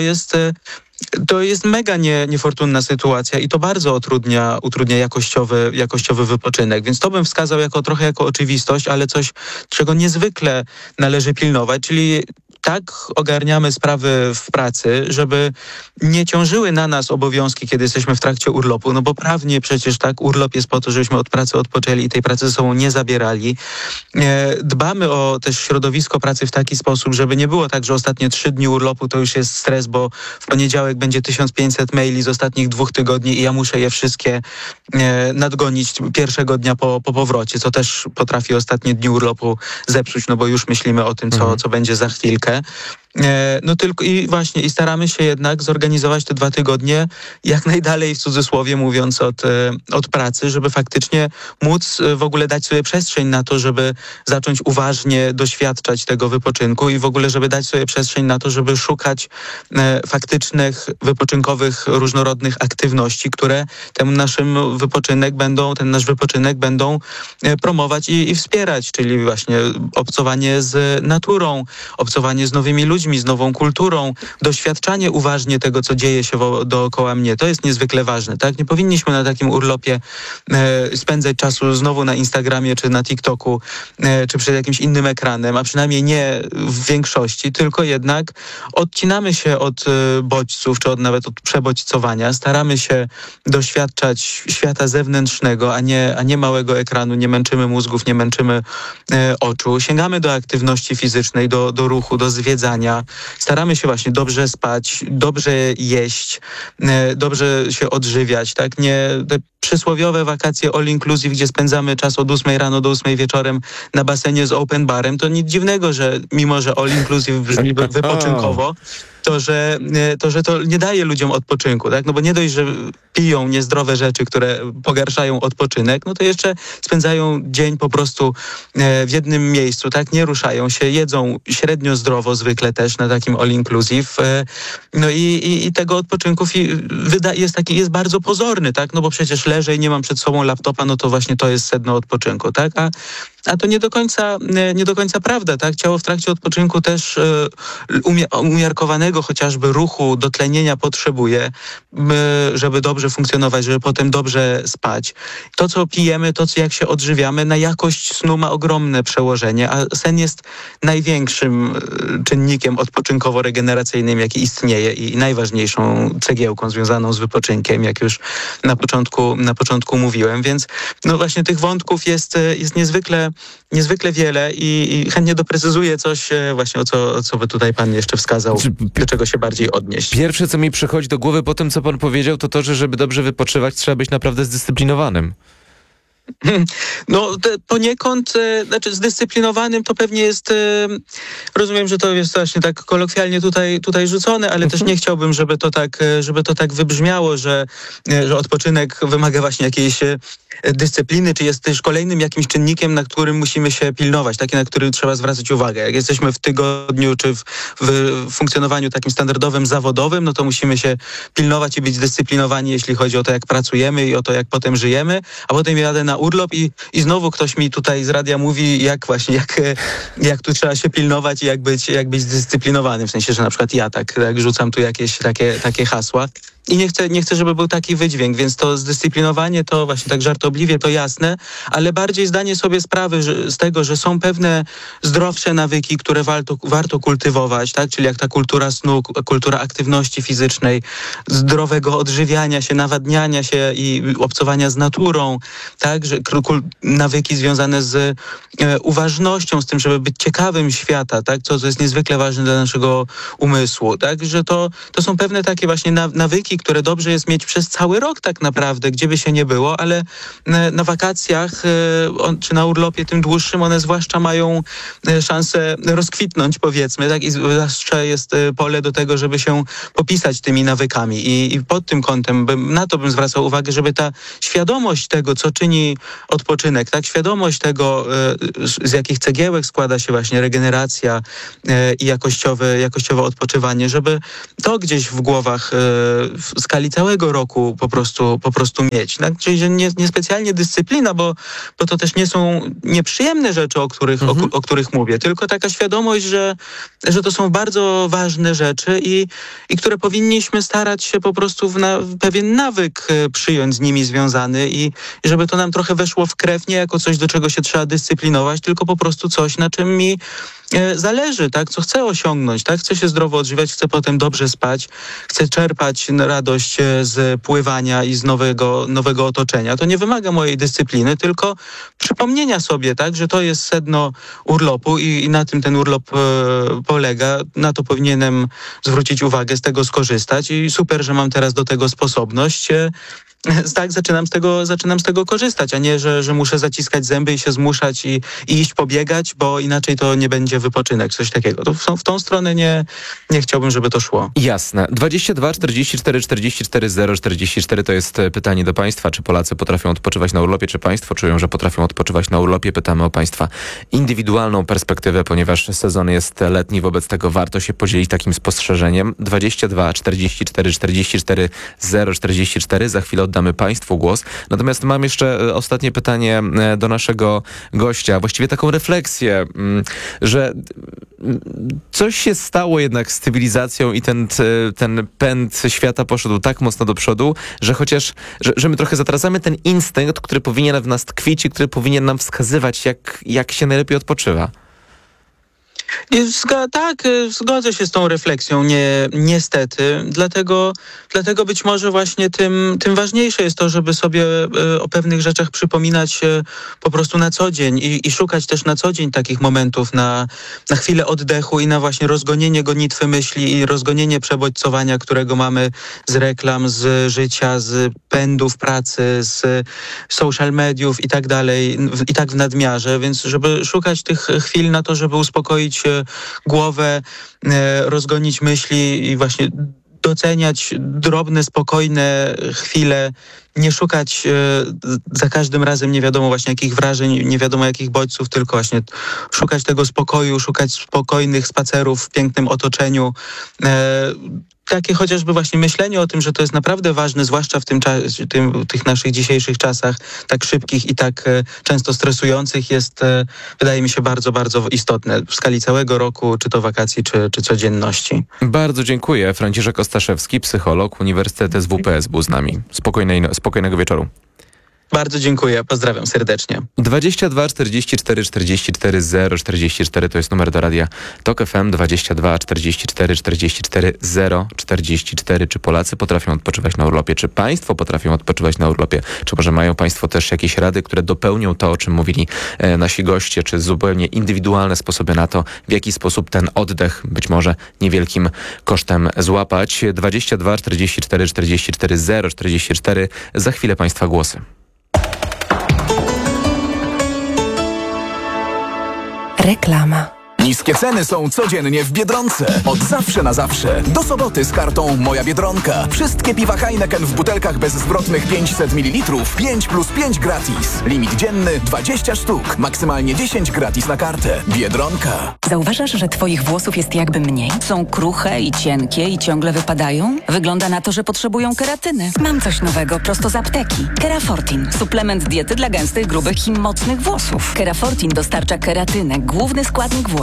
to jest mega niefortunna sytuacja i to bardzo utrudnia jakościowy wypoczynek. Więc to bym wskazał trochę jako oczywistość, ale coś, czego niezwykle należy pilnować, czyli tak ogarniamy sprawy w pracy, żeby nie ciążyły na nas obowiązki, kiedy jesteśmy w trakcie urlopu, no bo prawnie przecież tak, urlop jest po to, żebyśmy od pracy odpoczęli i tej pracy ze sobą nie zabierali. Dbamy o też środowisko pracy w taki sposób, żeby nie było tak, że ostatnie 3 dni urlopu to już jest stres, bo w poniedziałek będzie 1500 maili z ostatnich 2 tygodni i ja muszę je wszystkie nadgonić pierwszego dnia po powrocie, co też potrafi ostatnie dni urlopu zepsuć, no bo już myślimy o tym, co będzie za chwilkę. No tylko i staramy się jednak zorganizować te 2 tygodnie jak najdalej, w cudzysłowie mówiąc, od pracy, żeby faktycznie móc w ogóle dać sobie przestrzeń na to, żeby zacząć uważnie doświadczać tego wypoczynku i w ogóle, żeby dać sobie przestrzeń na to, żeby szukać faktycznych, wypoczynkowych, różnorodnych aktywności, które ten nasz wypoczynek będą promować i wspierać, czyli właśnie obcowanie z naturą, obcowanie z nowymi ludźmi, z nową kulturą, doświadczanie uważnie tego, co dzieje się dookoła mnie. To jest niezwykle ważne, tak? Nie powinniśmy na takim urlopie spędzać czasu znowu na Instagramie, czy na TikToku, czy przed jakimś innym ekranem, a przynajmniej nie w większości, tylko jednak odcinamy się od bodźców, czy nawet od przebodźcowania. Staramy się doświadczać świata zewnętrznego, a nie małego ekranu. Nie męczymy mózgów, nie męczymy oczu. Sięgamy do aktywności fizycznej, do ruchu, do zwiedzania. Staramy się właśnie dobrze spać, dobrze jeść, dobrze się odżywiać, tak? Nie te przysłowiowe wakacje all inclusive, gdzie spędzamy czas od 8 rano do 8 wieczorem na basenie z open barem, to nic dziwnego, że mimo, że all inclusive brzmi wypoczynkowo, to, że to nie daje ludziom odpoczynku, tak? No bo nie dość, że piją niezdrowe rzeczy, które pogarszają odpoczynek, no to jeszcze spędzają dzień po prostu w jednym miejscu, tak? Nie ruszają się, jedzą średnio zdrowo zwykle też na takim all inclusive. No i tego odpoczynku jest bardzo pozorny, tak? No bo przecież leżę i nie mam przed sobą laptopa, no to właśnie to jest sedno odpoczynku, tak? A to nie do końca prawda, tak? Ciało w trakcie odpoczynku też umiarkowanego chociażby ruchu, dotlenienia potrzebuje, żeby dobrze funkcjonować, żeby potem dobrze spać. To, co pijemy, jak się odżywiamy, na jakość snu ma ogromne przełożenie, a sen jest największym czynnikiem odpoczynkowo-regeneracyjnym, jaki istnieje i najważniejszą cegiełką związaną z wypoczynkiem, jak już na początku mówiłem, więc no właśnie tych wątków jest niezwykle wiele i chętnie doprecyzuję coś właśnie, o co by tutaj pan jeszcze wskazał, do czego się bardziej odnieść. Pierwsze, co mi przychodzi do głowy po tym, co pan powiedział, to, że żeby dobrze wypoczywać, trzeba być naprawdę zdyscyplinowanym. No poniekąd, zdyscyplinowanym to pewnie jest, rozumiem, że to jest właśnie tak kolokwialnie tutaj rzucone, ale też nie chciałbym, żeby to tak wybrzmiało, że odpoczynek wymaga właśnie jakiejś dyscypliny, czy jest też kolejnym jakimś czynnikiem, na którym musimy się pilnować, taki, na który trzeba zwracać uwagę. Jak jesteśmy w tygodniu, czy w funkcjonowaniu takim standardowym, zawodowym, no to musimy się pilnować i być zdyscyplinowani, jeśli chodzi o to, jak pracujemy i o to, jak potem żyjemy, a potem jadę na urlop i znowu ktoś mi tutaj z radia mówi, jak tu trzeba się pilnować i jak być zdyscyplinowanym, w sensie, że na przykład ja tak rzucam tu jakieś takie hasła. I nie chcę, żeby był taki wydźwięk, więc to zdyscyplinowanie, to właśnie tak żartobliwie, to jasne, ale bardziej zdanie sobie sprawy z tego, że są pewne zdrowsze nawyki, które warto kultywować, tak? Czyli jak ta kultura snu, kultura aktywności fizycznej, zdrowego odżywiania się, nawadniania się i obcowania z naturą, tak? Że nawyki związane z uważnością, z tym, żeby być ciekawym świata, tak? Co jest niezwykle ważne dla naszego umysłu, tak? Że to są pewne takie właśnie nawyki, które dobrze jest mieć przez cały rok tak naprawdę, gdzie by się nie było, ale na wakacjach czy na urlopie tym dłuższym one zwłaszcza mają szansę rozkwitnąć, powiedzmy, tak? I zwłaszcza jest pole do tego, żeby się popisać tymi nawykami i pod tym kątem na to bym zwracał uwagę, żeby ta świadomość tego, co czyni odpoczynek, tak? Świadomość tego, z jakich cegiełek składa się właśnie regeneracja i jakościowe odpoczywanie, żeby to gdzieś w głowach w skali całego roku po prostu mieć. Tak? Czyli że niespecjalnie dyscyplina, bo to też nie są nieprzyjemne rzeczy, o których mówię, tylko taka świadomość, że to są bardzo ważne rzeczy i które powinniśmy starać się po prostu w pewien nawyk przyjąć z nimi związany i żeby to nam trochę weszło w krew, nie jako coś, do czego się trzeba dyscyplinować, tylko po prostu coś, na czym mi zależy, tak, co chcę osiągnąć, tak, chcę się zdrowo odżywiać, chcę potem dobrze spać, chcę czerpać radość z pływania i z nowego otoczenia. To nie wymaga mojej dyscypliny, tylko przypomnienia sobie, tak, że to jest sedno urlopu i na tym ten urlop polega, na to powinienem zwrócić uwagę, z tego skorzystać i super, że mam teraz do tego sposobność. Tak, zaczynam z tego korzystać, a nie, że muszę zaciskać zęby i się zmuszać i iść pobiegać, bo inaczej to nie będzie wypoczynek, coś takiego. To w tą stronę nie chciałbym, żeby to szło. Jasne. 22 44 44 0 44 to jest pytanie do państwa. Czy Polacy potrafią odpoczywać na urlopie? Czy państwo czują, że potrafią odpoczywać na urlopie? Pytamy o państwa indywidualną perspektywę, ponieważ sezon jest letni, wobec tego warto się podzielić takim spostrzeżeniem. 22 44 44 0 44. Za chwilę oddamy państwu głos. Natomiast mam jeszcze ostatnie pytanie do naszego gościa. Właściwie taką refleksję, że coś się stało jednak z cywilizacją i ten pęd świata poszedł tak mocno do przodu, że że my trochę zatracamy ten instynkt, który powinien w nas tkwić i który powinien nam wskazywać, jak się najlepiej odpoczywa. Tak, zgodzę się z tą refleksją, niestety. Dlatego być może właśnie tym ważniejsze jest to, żeby sobie o pewnych rzeczach przypominać po prostu na co dzień i szukać też na co dzień takich momentów na chwilę oddechu i na właśnie rozgonienie gonitwy myśli i rozgonienie przebodźcowania, którego mamy z reklam, z życia, z pędów pracy, z social mediów i tak dalej, i tak w nadmiarze, więc żeby szukać tych chwil na to, żeby uspokoić głowę, rozgonić myśli i właśnie doceniać drobne, spokojne chwile, nie szukać za każdym razem nie wiadomo właśnie jakich wrażeń, nie wiadomo jakich bodźców, tylko właśnie szukać tego spokoju, szukać spokojnych spacerów w pięknym otoczeniu. Takie chociażby właśnie myślenie o tym, że to jest naprawdę ważne, zwłaszcza w tych naszych dzisiejszych czasach, tak szybkich i tak często stresujących, jest, wydaje mi się, bardzo, bardzo istotne w skali całego roku, czy to wakacji, czy codzienności. Bardzo dziękuję. Franciszek Ostaszewski, psycholog, Uniwersytet SWPS był z nami. Spokojnego wieczoru. Bardzo dziękuję, pozdrawiam serdecznie. 22 44 44 0 44 to jest numer do radia TOK FM. 22 44 44 0 44. Czy Polacy potrafią odpoczywać na urlopie? Czy państwo potrafią odpoczywać na urlopie? Czy może mają państwo też jakieś rady, które dopełnią to, o czym mówili nasi goście, czy zupełnie indywidualne sposoby na to, w jaki sposób ten oddech być może niewielkim kosztem złapać? 22 44 44 0 44. Za chwilę państwa głosy. Reklama. Niskie ceny są codziennie w Biedronce. Od zawsze na zawsze. Do soboty z kartą Moja Biedronka. Wszystkie piwa Heineken w butelkach bezzwrotnych 500 ml. 5 plus 5 gratis. Limit dzienny 20 sztuk. Maksymalnie 10 gratis na kartę. Biedronka. Zauważasz, że twoich włosów jest jakby mniej? Są kruche i cienkie i ciągle wypadają? Wygląda na to, że potrzebują keratyny. Mam coś nowego prosto z apteki. Kerafortin. Suplement diety dla gęstych, grubych i mocnych włosów. Kerafortin dostarcza keratynę, główny składnik włosów.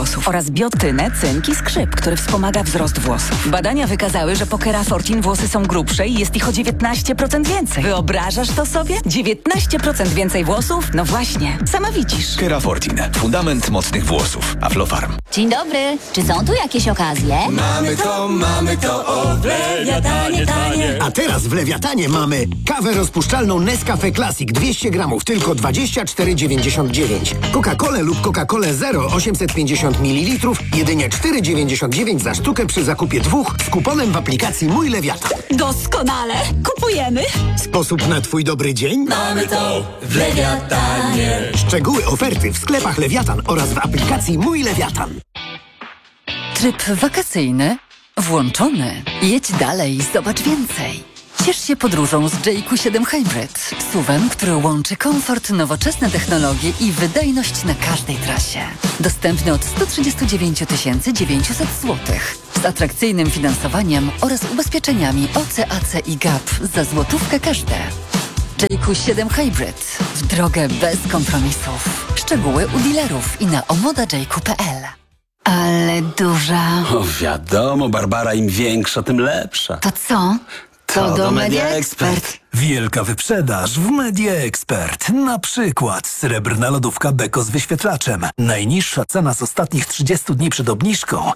włosów oraz biotynę, cynk i skrzyp, który wspomaga wzrost włosów. Badania wykazały, że po Kerafortin włosy są grubsze i jest ich o 19% więcej. Wyobrażasz to sobie? 19% więcej włosów? No właśnie, sama widzisz. Kerafortin. Fundament mocnych włosów. Aflofarm. Dzień dobry. Czy są tu jakieś okazje? Mamy to, o, w Lewiatanie tanie. A teraz w Lewiatanie mamy kawę rozpuszczalną Nescafe Classic 200 gramów, tylko 24,99. Coca-Colę lub Coca-Colę Zero 850 ml, jedynie 4,99 za sztukę przy zakupie 2 z kuponem w aplikacji Mój Lewiatan. Doskonale! Kupujemy! Sposób na twój dobry dzień? Mamy to w Lewiatanie. Szczegóły oferty w sklepach Lewiatan oraz w aplikacji Mój Lewiatan. Tryb wakacyjny włączony. Jedź dalej, zobacz więcej. Ciesz się podróżą z JQ7 Hybrid. SUV-em, który łączy komfort, nowoczesne technologie i wydajność na każdej trasie. Dostępny od 139 900 zł. Z atrakcyjnym finansowaniem oraz ubezpieczeniami OC, AC i GAP za złotówkę każde. JQ7 Hybrid. W drogę bez kompromisów. Szczegóły u dealerów i na omoda.jq.pl. Ale duża. O, wiadomo, Barbara, im większa, tym lepsza. To co? To do Media Expert. Wielka wyprzedaż w Media Expert. Na przykład srebrna lodówka Beko z wyświetlaczem. Najniższa cena z ostatnich 30 dni przed obniżką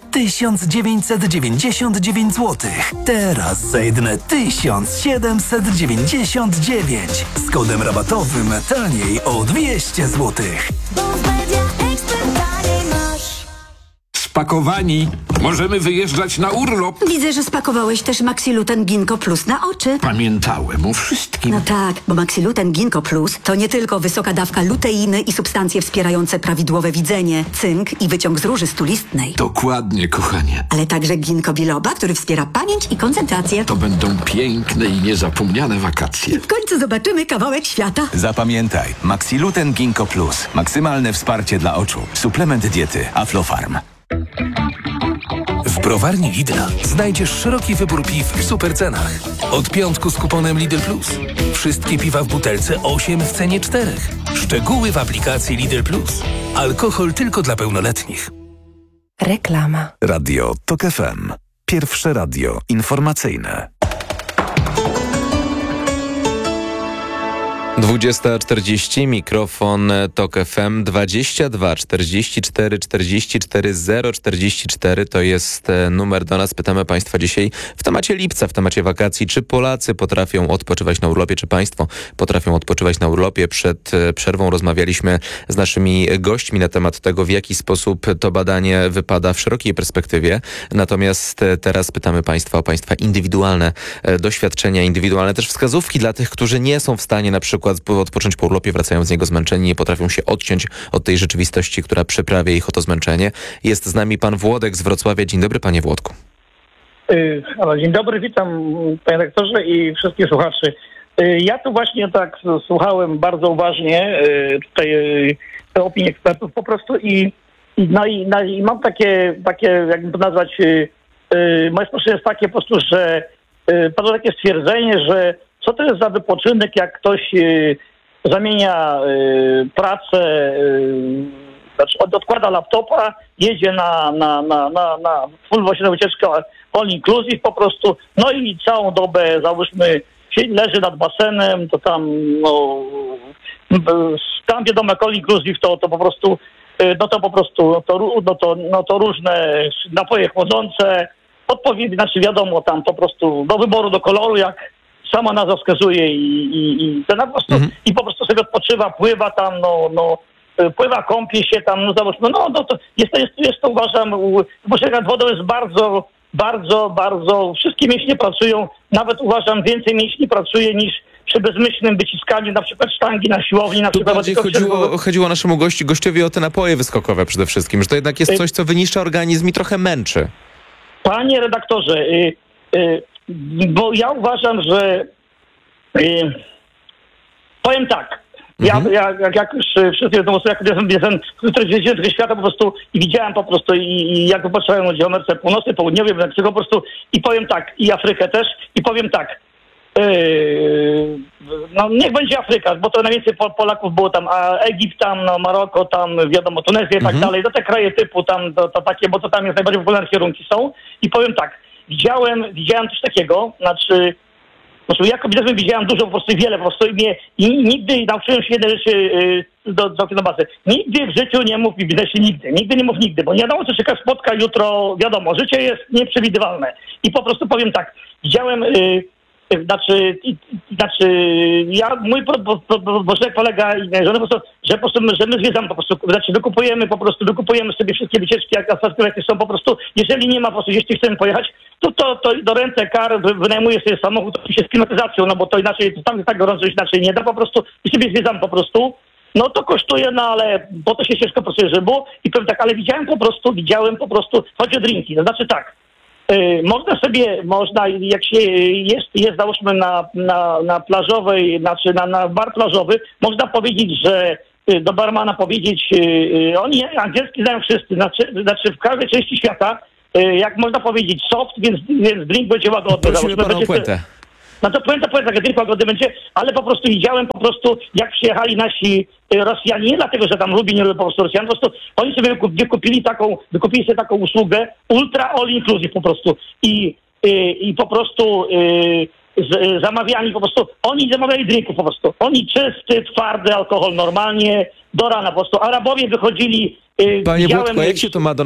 1999 zł. Teraz za jedyne 1799. Z kodem rabatowym taniej o 200 zł. Spakowani. Możemy wyjeżdżać na urlop. Widzę, że spakowałeś też Maxiluten Ginkgo Plus na oczy. Pamiętałem o wszystkim. No tak, bo Maxiluten Ginkgo Plus to nie tylko wysoka dawka luteiny i substancje wspierające prawidłowe widzenie, cynk i wyciąg z róży stulistnej. Dokładnie, kochanie. Ale także ginkgo biloba, który wspiera pamięć i koncentrację. To będą piękne i niezapomniane wakacje. W końcu zobaczymy kawałek świata. Zapamiętaj. Maxiluten Ginkgo Plus. Maksymalne wsparcie dla oczu. Suplement diety Aflofarm. W browarni Lidla znajdziesz szeroki wybór piw w supercenach. Od piątku z kuponem Lidl Plus. Wszystkie piwa w butelce 8 w cenie 4. Szczegóły w aplikacji Lidl Plus. Alkohol tylko dla pełnoletnich. Reklama. Radio TOK FM. Pierwsze radio informacyjne. 20:40, mikrofon TOK FM 22 44 44 044 to jest numer do nas. Pytamy Państwa dzisiaj w temacie lipca, w temacie wakacji. Czy Polacy potrafią odpoczywać na urlopie? Czy Państwo potrafią odpoczywać na urlopie? Przed przerwą rozmawialiśmy z naszymi gośćmi na temat tego, w jaki sposób to badanie wypada w szerokiej perspektywie. Natomiast teraz pytamy Państwa o Państwa indywidualne doświadczenia, indywidualne też wskazówki dla tych, którzy nie są w stanie na przykład odpocząć po urlopie, wracają z niego zmęczeni, nie potrafią się odciąć od tej rzeczywistości, która przyprawia ich o to zmęczenie. Jest z nami pan Włodek z Wrocławia. Dzień dobry, panie Włodku. Dzień dobry, witam panie rektorze i wszystkich słuchaczy. Ja tu właśnie tak słuchałem bardzo uważnie tutaj opinii ekspertów po prostu i mam takie jakby to nazwać, moje spostrzeżenie jest takie po prostu, że padło takie stwierdzenie, że co to jest za wypoczynek, jak ktoś zamienia pracę, znaczy odkłada laptopa, jedzie na full wycieczkę all inclusive po prostu, no i całą dobę, załóżmy, leży nad basenem, to tam, tam wiadomo, jak all inclusive, to po prostu, to różne napoje chłodzące, odpowiednie, znaczy wiadomo, tam po prostu do wyboru, do koloru, jak sama nazwa wskazuje i po prostu, i po prostu sobie odpoczywa, pływa tam, pływa, kąpie się tam, załóżmy, to jest to uważam, wypoczynek nad wodą jest bardzo, wszystkie mięśnie pracują, nawet uważam, więcej mięśni pracuje niż przy bezmyślnym wyciskaniu na przykład sztangi na siłowni. Tu bardziej chodziło naszemu gościowi o te napoje wyskokowe przede wszystkim, że to jednak jest coś, co wyniszcza organizm i trochę męczy. Panie redaktorze, bo ja uważam, że powiem tak, jak już wszyscy wiedzą, jak jestem tego świata po prostu i widziałem po prostu i jak popatrzyłem o Ameryce Północnej, Południowej, Meksyku po prostu i powiem tak, i Afrykę też, i powiem tak, no niech będzie Afryka, bo to najwięcej Polaków było tam, a Egipt tam, no Maroko tam, wiadomo, Tunezja i tak dalej, to te kraje typu tam, to takie, bo to tam jest najbardziej popularne kierunki są. I powiem tak, widziałem coś takiego, znaczy, jako biznesmen widziałem dużo, po prostu wiele, po prostu i nigdy nauczyłem się jednej rzeczy do bazy. Nigdy w życiu nie mów w biznesie nigdy nie mów nigdy, bo nie wiadomo, co czeka spotka jutro, wiadomo, życie jest nieprzewidywalne. I po prostu powiem tak, widziałem, mój bożek kolega i żony po prostu, że my zwiedzamy po prostu, wykupujemy sobie wszystkie wycieczki, jakie są po prostu, jeżeli nie ma po prostu, jeśli chcemy pojechać, to do ręce kar wynajmuje sobie samochód oczywiście z klimatyzacją, no bo to inaczej, tam jest tak gorąco, że inaczej nie da po prostu i sobie zwiedzamy po prostu. No to kosztuje, no ale po to się ciężko pracuje, żeby było. I powiem tak, ale widziałem po prostu, chodzi o drinki, to znaczy tak, można, jak się jest załóżmy na plażowej, znaczy na bar plażowy, można powiedzieć, że do barmana powiedzieć, oni angielski znają wszyscy, znaczy w każdej części świata, jak można powiedzieć soft, więc drink będzie łagodny. Prosimy pana o puentę. No to puenta, drink łagodny będzie, ale po prostu widziałem jak przyjechali nasi Rosjanie, nie dlatego, że tam lubi, nie lubią po prostu Rosjan, po prostu oni sobie wykupili sobie taką usługę ultra all inclusive po prostu i po prostu zamawiali po prostu, oni zamawiali drinków po prostu, oni czysty, twardy alkohol normalnie, do rana po prostu, Arabowie wychodzili. Panie Włodku, jak się to ma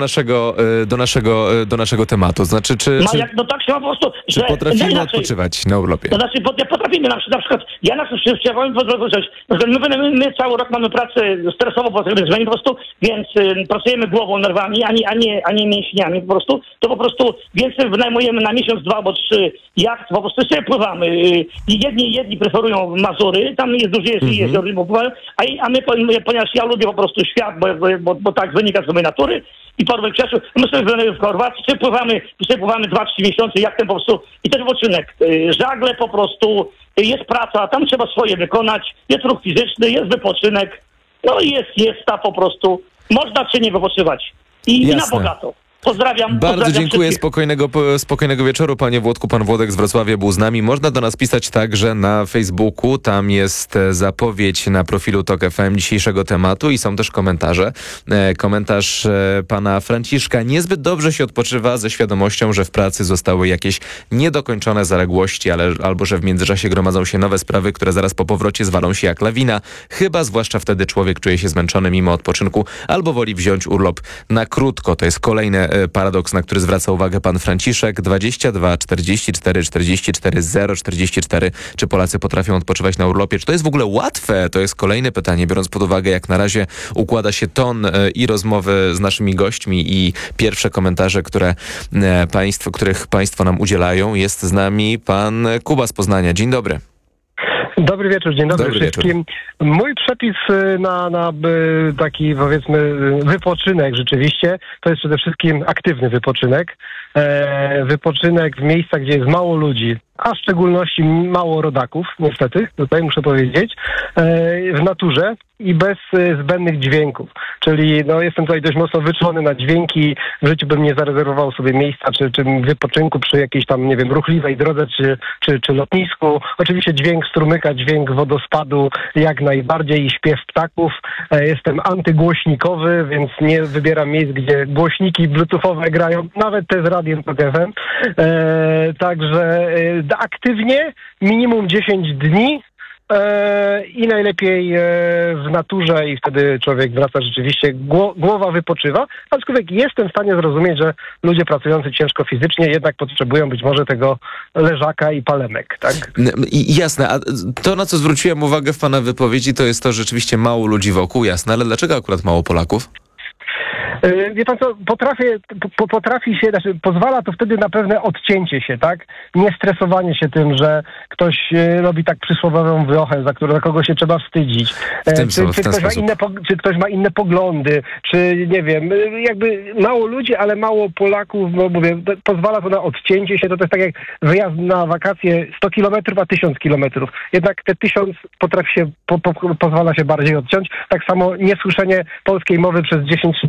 do naszego tematu? Znaczy, no tak się ma po prostu, czy potrafimy odpoczywać na urlopie? To znaczy, potrafimy na przykład, ja na przykład, my cały rok mamy pracę stresową, po prostu, więc pracujemy głową, nerwami, a nie mięśniami po prostu, to po prostu więcej wynajmujemy na miesiąc, 2 albo 3 jacht, po prostu sobie pływamy. Jedni preferują Mazury, tam jest duży jezior, a my, ponieważ ja lubię po prostu świat, bo tak wynika z mojej natury i porwę czasu, my sobie w Chorwacji pływamy 2-3 miesiące, jak ten po prostu, i też wypoczynek. Żagle po prostu, jest praca, tam trzeba swoje wykonać, jest ruch fizyczny, jest wypoczynek, no i jest ta po prostu, można czy nie wypoczywać. I na bogato. Pozdrawiam. Bardzo dziękuję. Spokojnego wieczoru, panie Włodku. Pan Włodek z Wrocławia był z nami. Można do nas pisać także na Facebooku. Tam jest zapowiedź na profilu TOK FM dzisiejszego tematu i są też komentarze. Komentarz pana Franciszka. Niezbyt dobrze się odpoczywa ze świadomością, że w pracy zostały jakieś niedokończone zaległości, albo że w międzyczasie gromadzą się nowe sprawy, które zaraz po powrocie zwalą się jak lawina. Chyba zwłaszcza wtedy człowiek czuje się zmęczony mimo odpoczynku albo woli wziąć urlop na krótko. To jest kolejne paradoks, na który zwraca uwagę pan Franciszek. 22 44 44 0 44. Czy Polacy potrafią odpoczywać na urlopie? Czy to jest w ogóle łatwe? To jest kolejne pytanie, biorąc pod uwagę, jak na razie układa się ton i rozmowy z naszymi gośćmi i pierwsze komentarze, których państwo nam udzielają. Jest z nami pan Kuba z Poznania. Dzień dobry. Dobry wieczór, dzień dobry wszystkim. Mój przepis na taki, powiedzmy, wypoczynek rzeczywiście, to jest przede wszystkim aktywny wypoczynek. Wypoczynek w miejscach, gdzie jest mało ludzi, a w szczególności mało rodaków, niestety, tutaj muszę powiedzieć, w naturze i bez zbędnych dźwięków. Czyli jestem tutaj dość mocno wyczulony na dźwięki, w życiu bym nie zarezerwował sobie miejsca czy wypoczynku przy jakiejś tam, nie wiem, ruchliwej drodze czy lotnisku. Oczywiście dźwięk strumyka, dźwięk wodospadu, jak najbardziej, i śpiew ptaków. Jestem antygłośnikowy, więc nie wybieram miejsc, gdzie głośniki bluetoothowe grają, nawet te z radiem TOK FM. Także aktywnie, minimum 10 dni i najlepiej w naturze i wtedy człowiek wraca rzeczywiście, głowa wypoczywa. Aczkolwiek jestem w stanie zrozumieć, że ludzie pracujący ciężko fizycznie jednak potrzebują być może tego leżaka i palemek, tak? Jasne, a to, na co zwróciłem uwagę w pana wypowiedzi, to jest to, że rzeczywiście mało ludzi wokół, jasne, ale dlaczego akurat mało Polaków? Wie pan co, potrafi się, pozwala to wtedy na pewne odcięcie się, tak? Nie stresowanie się tym, że ktoś robi tak przysłowiową wiochę, za kogo się trzeba wstydzić. Czy ktoś ma inne poglądy, czy nie wiem, jakby mało ludzi, ale mało Polaków, bo mówię, pozwala to na odcięcie się, to jest tak jak wyjazd na wakacje 100 kilometrów, a 1000 kilometrów. Jednak te 1000 potrafi się, pozwala się bardziej odciąć. Tak samo niesłyszenie polskiej mowy przez 10 czy 14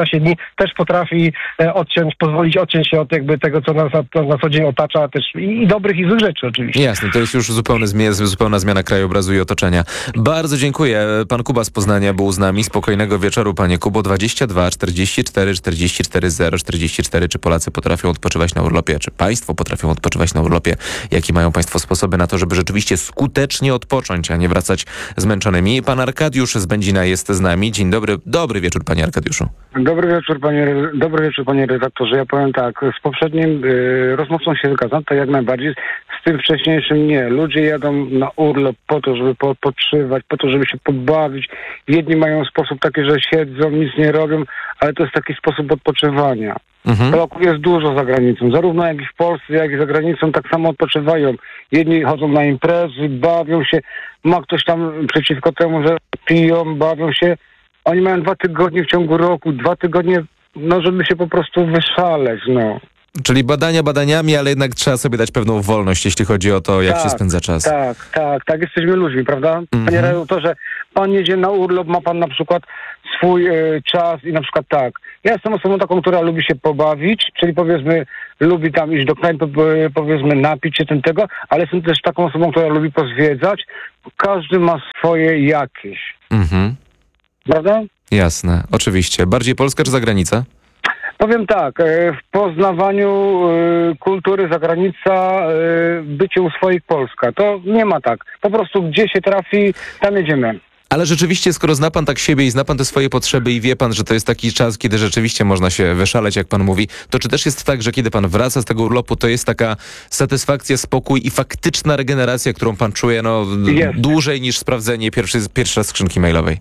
15 dni też potrafi pozwolić odciąć się od jakby tego, co nas na co dzień otacza, też i dobrych i złych rzeczy oczywiście. Jasne, to jest już zupełna zmiana krajobrazu i otoczenia. Bardzo dziękuję. Pan Kuba z Poznania był z nami. Spokojnego wieczoru, panie Kubo. 22 44 44 0 44. Czy Polacy potrafią odpoczywać na urlopie? Czy państwo potrafią odpoczywać na urlopie? Jakie mają państwo sposoby na to, żeby rzeczywiście skutecznie odpocząć, a nie wracać zmęczonymi? Pan Arkadiusz z Będzina jest z nami. Dzień dobry. Dobry wieczór, panie Arkadiuszu. Dobry wieczór, panie redaktorze. Ja powiem tak, z poprzednim rozmówcą się zgadzam, tak jak najbardziej. Z tym wcześniejszym nie. Ludzie jadą na urlop po to, żeby odpoczywać, po to, żeby się pobawić. Jedni mają sposób taki, że siedzą, nic nie robią, ale to jest taki sposób odpoczywania. Polaków jest dużo za granicą. Zarówno jak i w Polsce, jak i za granicą tak samo odpoczywają. Jedni chodzą na imprezy, bawią się. Ma ktoś tam przeciwko temu, że piją, bawią się. Oni mają 2 tygodnie w ciągu roku, 2 tygodnie, żeby się po prostu wyszaleć, Czyli badania badaniami, ale jednak trzeba sobie dać pewną wolność, jeśli chodzi o to, jak się spędza czas. Tak, jesteśmy ludźmi, prawda? Panie redaktorze, pan jedzie na urlop, ma pan na przykład swój czas i na przykład tak. Ja jestem osobą taką, która lubi się pobawić, czyli powiedzmy, lubi tam iść do knajpy, powiedzmy, napić się tego, ale jestem też taką osobą, która lubi pozwiedzać. Każdy ma swoje jakieś. Prawda? Jasne, oczywiście. Bardziej Polska czy zagranica? Powiem tak, w poznawaniu kultury zagranica, bycie u swoich Polska. To nie ma tak. Po prostu gdzie się trafi, tam jedziemy. Ale rzeczywiście, skoro zna pan tak siebie i zna pan te swoje potrzeby i wie pan, że to jest taki czas, kiedy rzeczywiście można się wyszaleć, jak pan mówi, to czy też jest tak, że kiedy pan wraca z tego urlopu, to jest taka satysfakcja, spokój i faktyczna regeneracja, którą pan czuje dłużej niż sprawdzenie pierwszej skrzynki mailowej?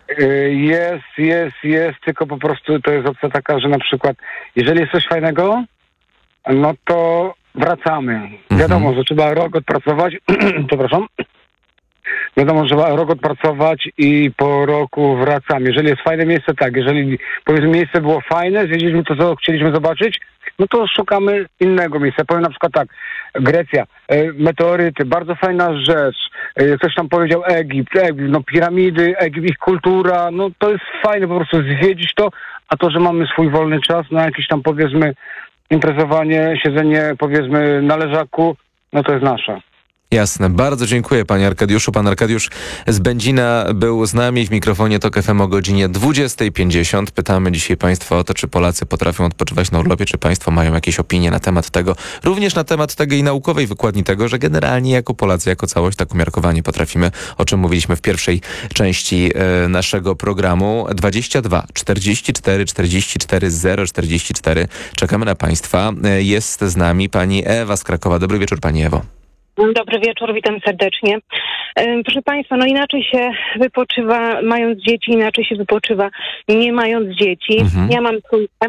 Jest, tylko po prostu to jest opcja taka, że na przykład jeżeli jest coś fajnego, no to wracamy. Wiadomo, że trzeba rok odpracować, przepraszam, wiadomo, że trzeba rok odpracować i po roku wracamy. Jeżeli jest fajne miejsce, tak, jeżeli powiedzmy miejsce było fajne, zwiedziliśmy to, co chcieliśmy zobaczyć, no to szukamy innego miejsca. Powiem na przykład tak, Grecja, meteoryty, bardzo fajna rzecz. Ktoś tam powiedział Egipt, piramidy, Egipt, ich kultura, to jest fajne po prostu zwiedzić to, a to, że mamy swój wolny czas na jakieś tam powiedzmy imprezowanie, siedzenie powiedzmy na leżaku, to jest nasze. Jasne. Bardzo dziękuję, panie Arkadiuszu. Pan Arkadiusz z Będzina był z nami w mikrofonie TOK FM o godzinie 20:50. Pytamy dzisiaj państwa o to, czy Polacy potrafią odpoczywać na urlopie, czy państwo mają jakieś opinie na temat tego. Również na temat tego i naukowej wykładni tego, że generalnie jako Polacy, jako całość tak umiarkowanie potrafimy, o czym mówiliśmy w pierwszej części naszego programu. 22 44 44 0 44. Czekamy na państwa. Jest z nami pani Ewa z Krakowa. Dobry wieczór, pani Ewo. Dobry wieczór, witam serdecznie. Proszę państwa, inaczej się wypoczywa mając dzieci, inaczej się wypoczywa nie mając dzieci. Ja mam trójkę,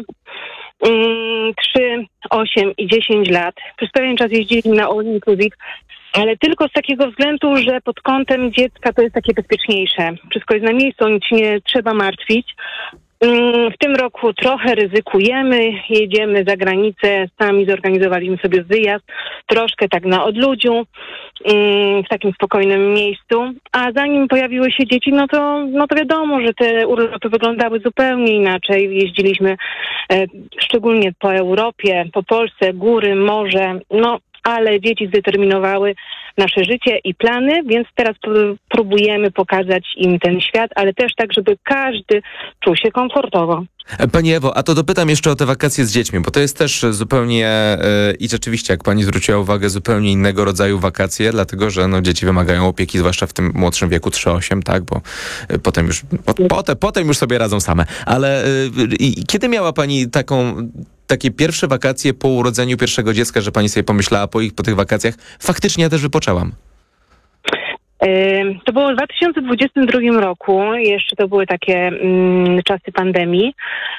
3, 8 i 10 lat. Przez pewien czas jeździliśmy na all inclusive, ale tylko z takiego względu, że pod kątem dziecka to jest takie bezpieczniejsze. Wszystko jest na miejscu, nic się nie trzeba martwić. W tym roku trochę ryzykujemy, jedziemy za granicę, sami zorganizowaliśmy sobie wyjazd, troszkę tak na odludziu, w takim spokojnym miejscu, a zanim pojawiły się dzieci, no to wiadomo, że te urlopy wyglądały zupełnie inaczej. Jeździliśmy szczególnie po Europie, po Polsce, góry, morze, ale dzieci zdeterminowały nasze życie i plany, więc teraz próbujemy pokazać im ten świat, ale też tak, żeby każdy czuł się komfortowo. Pani Ewo, a to dopytam jeszcze o te wakacje z dziećmi, bo to jest też zupełnie i rzeczywiście, jak pani zwróciła uwagę, zupełnie innego rodzaju wakacje, dlatego że dzieci wymagają opieki, zwłaszcza w tym młodszym wieku 3-8, tak, bo potem już sobie radzą same. Ale kiedy miała pani takie pierwsze wakacje po urodzeniu pierwszego dziecka, że pani sobie pomyślała po tych wakacjach, faktycznie ja też wypoczęłam? To było w 2022 roku, jeszcze to były takie czasy pandemii,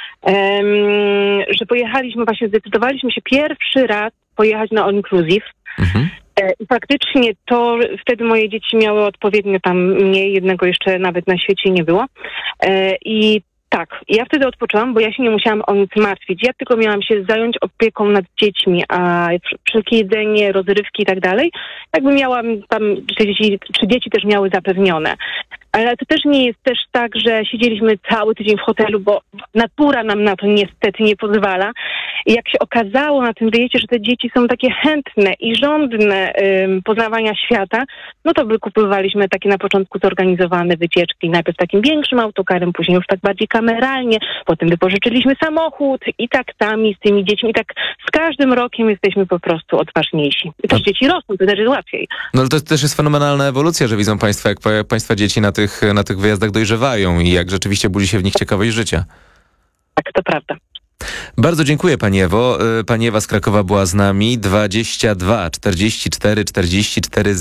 że zdecydowaliśmy się pierwszy raz pojechać na all inclusive. I faktycznie to wtedy moje dzieci miały odpowiednio tam mniej, jednego jeszcze nawet na świecie nie było. I tak, ja wtedy odpoczęłam, bo ja się nie musiałam o nic martwić. Ja tylko miałam się zająć opieką nad dziećmi, a wszelkie jedzenie, rozrywki i tak dalej, jakby miałam tam, czy dzieci też miały zapewnione. Ale to też nie jest też tak, że siedzieliśmy cały tydzień w hotelu, bo natura nam na to niestety nie pozwala. I jak się okazało na tym wyjeździe, że te dzieci są takie chętne i żądne poznawania świata, no to wykupywaliśmy takie na początku zorganizowane wycieczki. Najpierw takim większym autokarem, później już tak bardziej kameralnie. Potem wypożyczyliśmy samochód i tak z tymi dziećmi. I tak z każdym rokiem jesteśmy po prostu odważniejsi. I też dzieci rosną, to też jest łatwiej. No ale to też jest fenomenalna ewolucja, że widzą państwo, jak państwa dzieci na tych wyjazdach dojrzewają i jak rzeczywiście budzi się w nich ciekawość życia. Tak, to prawda. Bardzo dziękuję pani Ewo. Pani Ewa z Krakowa była z nami. 22 44 44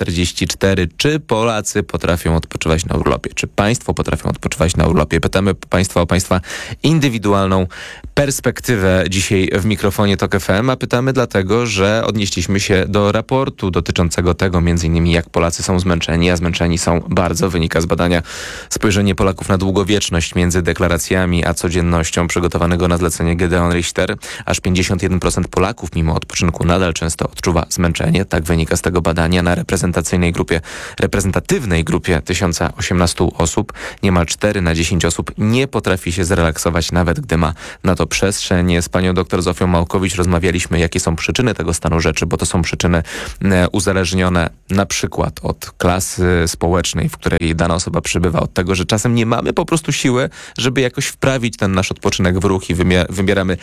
044. Czy Polacy potrafią odpoczywać na urlopie? Czy państwo potrafią odpoczywać na urlopie? Pytamy państwa o państwa indywidualną perspektywę dzisiaj w mikrofonie TOK FM, a pytamy dlatego, że odnieśliśmy się do raportu dotyczącego tego m.in. jak Polacy są zmęczeni, a zmęczeni są bardzo. Wynika z badania Spojrzenie Polaków na długowieczność między deklaracjami a codziennością przygotowanego na zlecenie Gedeon Richter. Aż 51% Polaków mimo odpoczynku nadal często odczuwa zmęczenie. Tak wynika z tego badania. Na reprezentatywnej grupie 1018 osób niemal 4 na 10 osób nie potrafi się zrelaksować, nawet gdy ma na to przestrzeń. Z panią dr Zofią Małkowicz rozmawialiśmy, jakie są przyczyny tego stanu rzeczy, bo to są przyczyny uzależnione na przykład od klasy społecznej, w której dana osoba przybywa, od tego, że czasem nie mamy po prostu siły, żeby jakoś wprawić ten nasz odpoczynek w ruch i wybieramy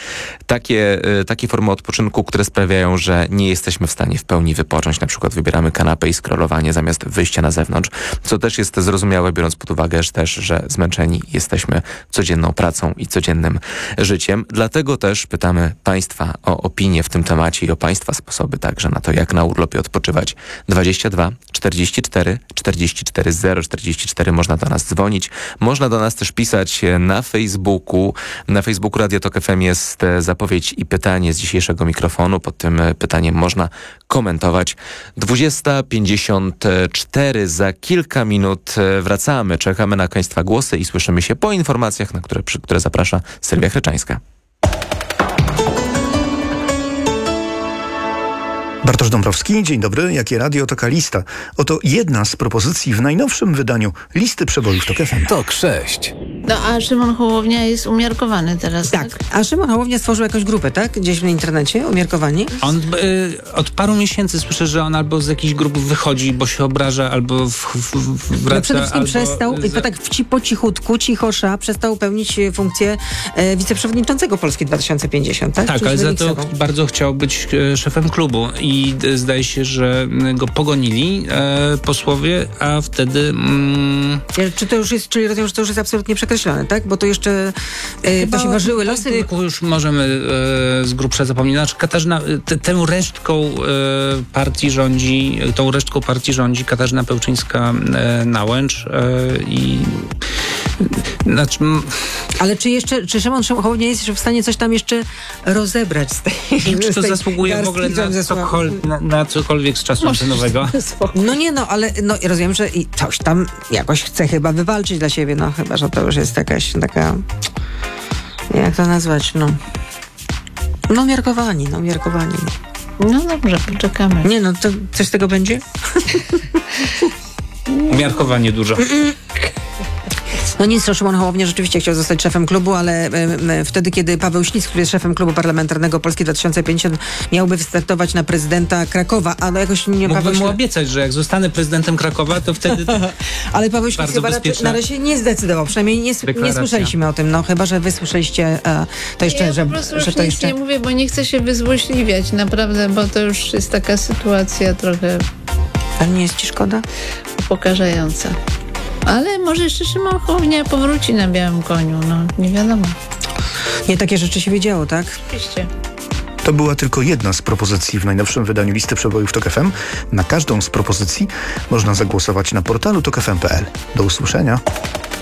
takie formy odpoczynku, które sprawiają, że nie jesteśmy w stanie w pełni wypocząć. Na przykład wybieramy kanapę i scrollowanie zamiast wyjścia na zewnątrz, co też jest zrozumiałe, biorąc pod uwagę też, że zmęczeni jesteśmy codzienną pracą i codziennym życiem. Dlatego też pytamy państwa o opinię w tym temacie i o państwa sposoby także na to, jak na urlopie odpoczywać. 22 44 44 044. Można do nas dzwonić. Można do nas też pisać na Facebooku. Na Facebooku Radio TOK FM jest zapowiedź i pytanie z dzisiejszego mikrofonu. Pod tym pytaniem można komentować. 20:54. Za kilka minut wracamy. Czekamy na państwa głosy i słyszymy się po informacjach, przy które zaprasza Sylwia Chryczańska. Bartosz Dąbrowski, dzień dobry. Jakie radio, taka lista. Oto jedna z propozycji w najnowszym wydaniu listy przebojów TOK FM. TOK 6. No, a Szymon Hołownia jest umiarkowany teraz, tak? A Szymon Hołownia stworzył jakąś grupę, tak? Gdzieś w internecie, umiarkowani? On od paru miesięcy słyszę, że on albo z jakichś grup wychodzi, bo się obraża, albo wraca. No przede wszystkim albo przestał, i tak po cichutku, cichosza, przestał pełnić funkcję wiceprzewodniczącego Polski 2050, tak? Tak, ale za to bardzo chciał być szefem klubu i zdaje się, że go pogonili posłowie, a wtedy... Czy to już jest, czyli rozumiem, że to już jest absolutnie przekreślone, tak? Bo to jeszcze to się ważyły losy. Już możemy z grubsza zapomnieć. Znaczy Katarzyna, tą resztką partii rządzi Katarzyna Pełczyńska-Nałęcz i... Ale czy Szymon Hołownia jest w stanie coś tam jeszcze rozebrać z tej... I czy to zasługuje w ogóle na cokolwiek z czasu antenowego? No nie, ale rozumiem, że i coś tam jakoś chce chyba wywalczyć dla siebie, chyba, że to już jest jakaś taka... Jak to nazwać, umiarkowani. No dobrze, poczekamy. Nie, to coś z tego będzie? Umiarkowanie dużo. No nic, Szymon Hołownia rzeczywiście chciał zostać szefem klubu, ale wtedy, kiedy Paweł Ślisk, który jest szefem klubu parlamentarnego Polski 2050, miałby wystartować na prezydenta Krakowa, ale jakoś nie... Mógłbym mu obiecać, że jak zostanę prezydentem Krakowa, to wtedy... Ale Paweł Ślisk chyba na razie nie zdecydował, przynajmniej nie słyszeliśmy o tym, chyba, że wy słyszeliście to jeszcze, ja po prostu już nic nie mówię, bo nie chcę się wyzłośliwiać, naprawdę, bo to już jest taka sytuacja trochę... Ale nie jest ci szkoda? Upokarzająca. Ale może jeszcze Szymon Hołownia powróci na białym koniu, nie wiadomo. Nie, takie rzeczy się wiedziało, tak? Oczywiście. To była tylko jedna z propozycji w najnowszym wydaniu listy przebojów TOK FM. Na każdą z propozycji można zagłosować na portalu tokfm.pl. Do usłyszenia.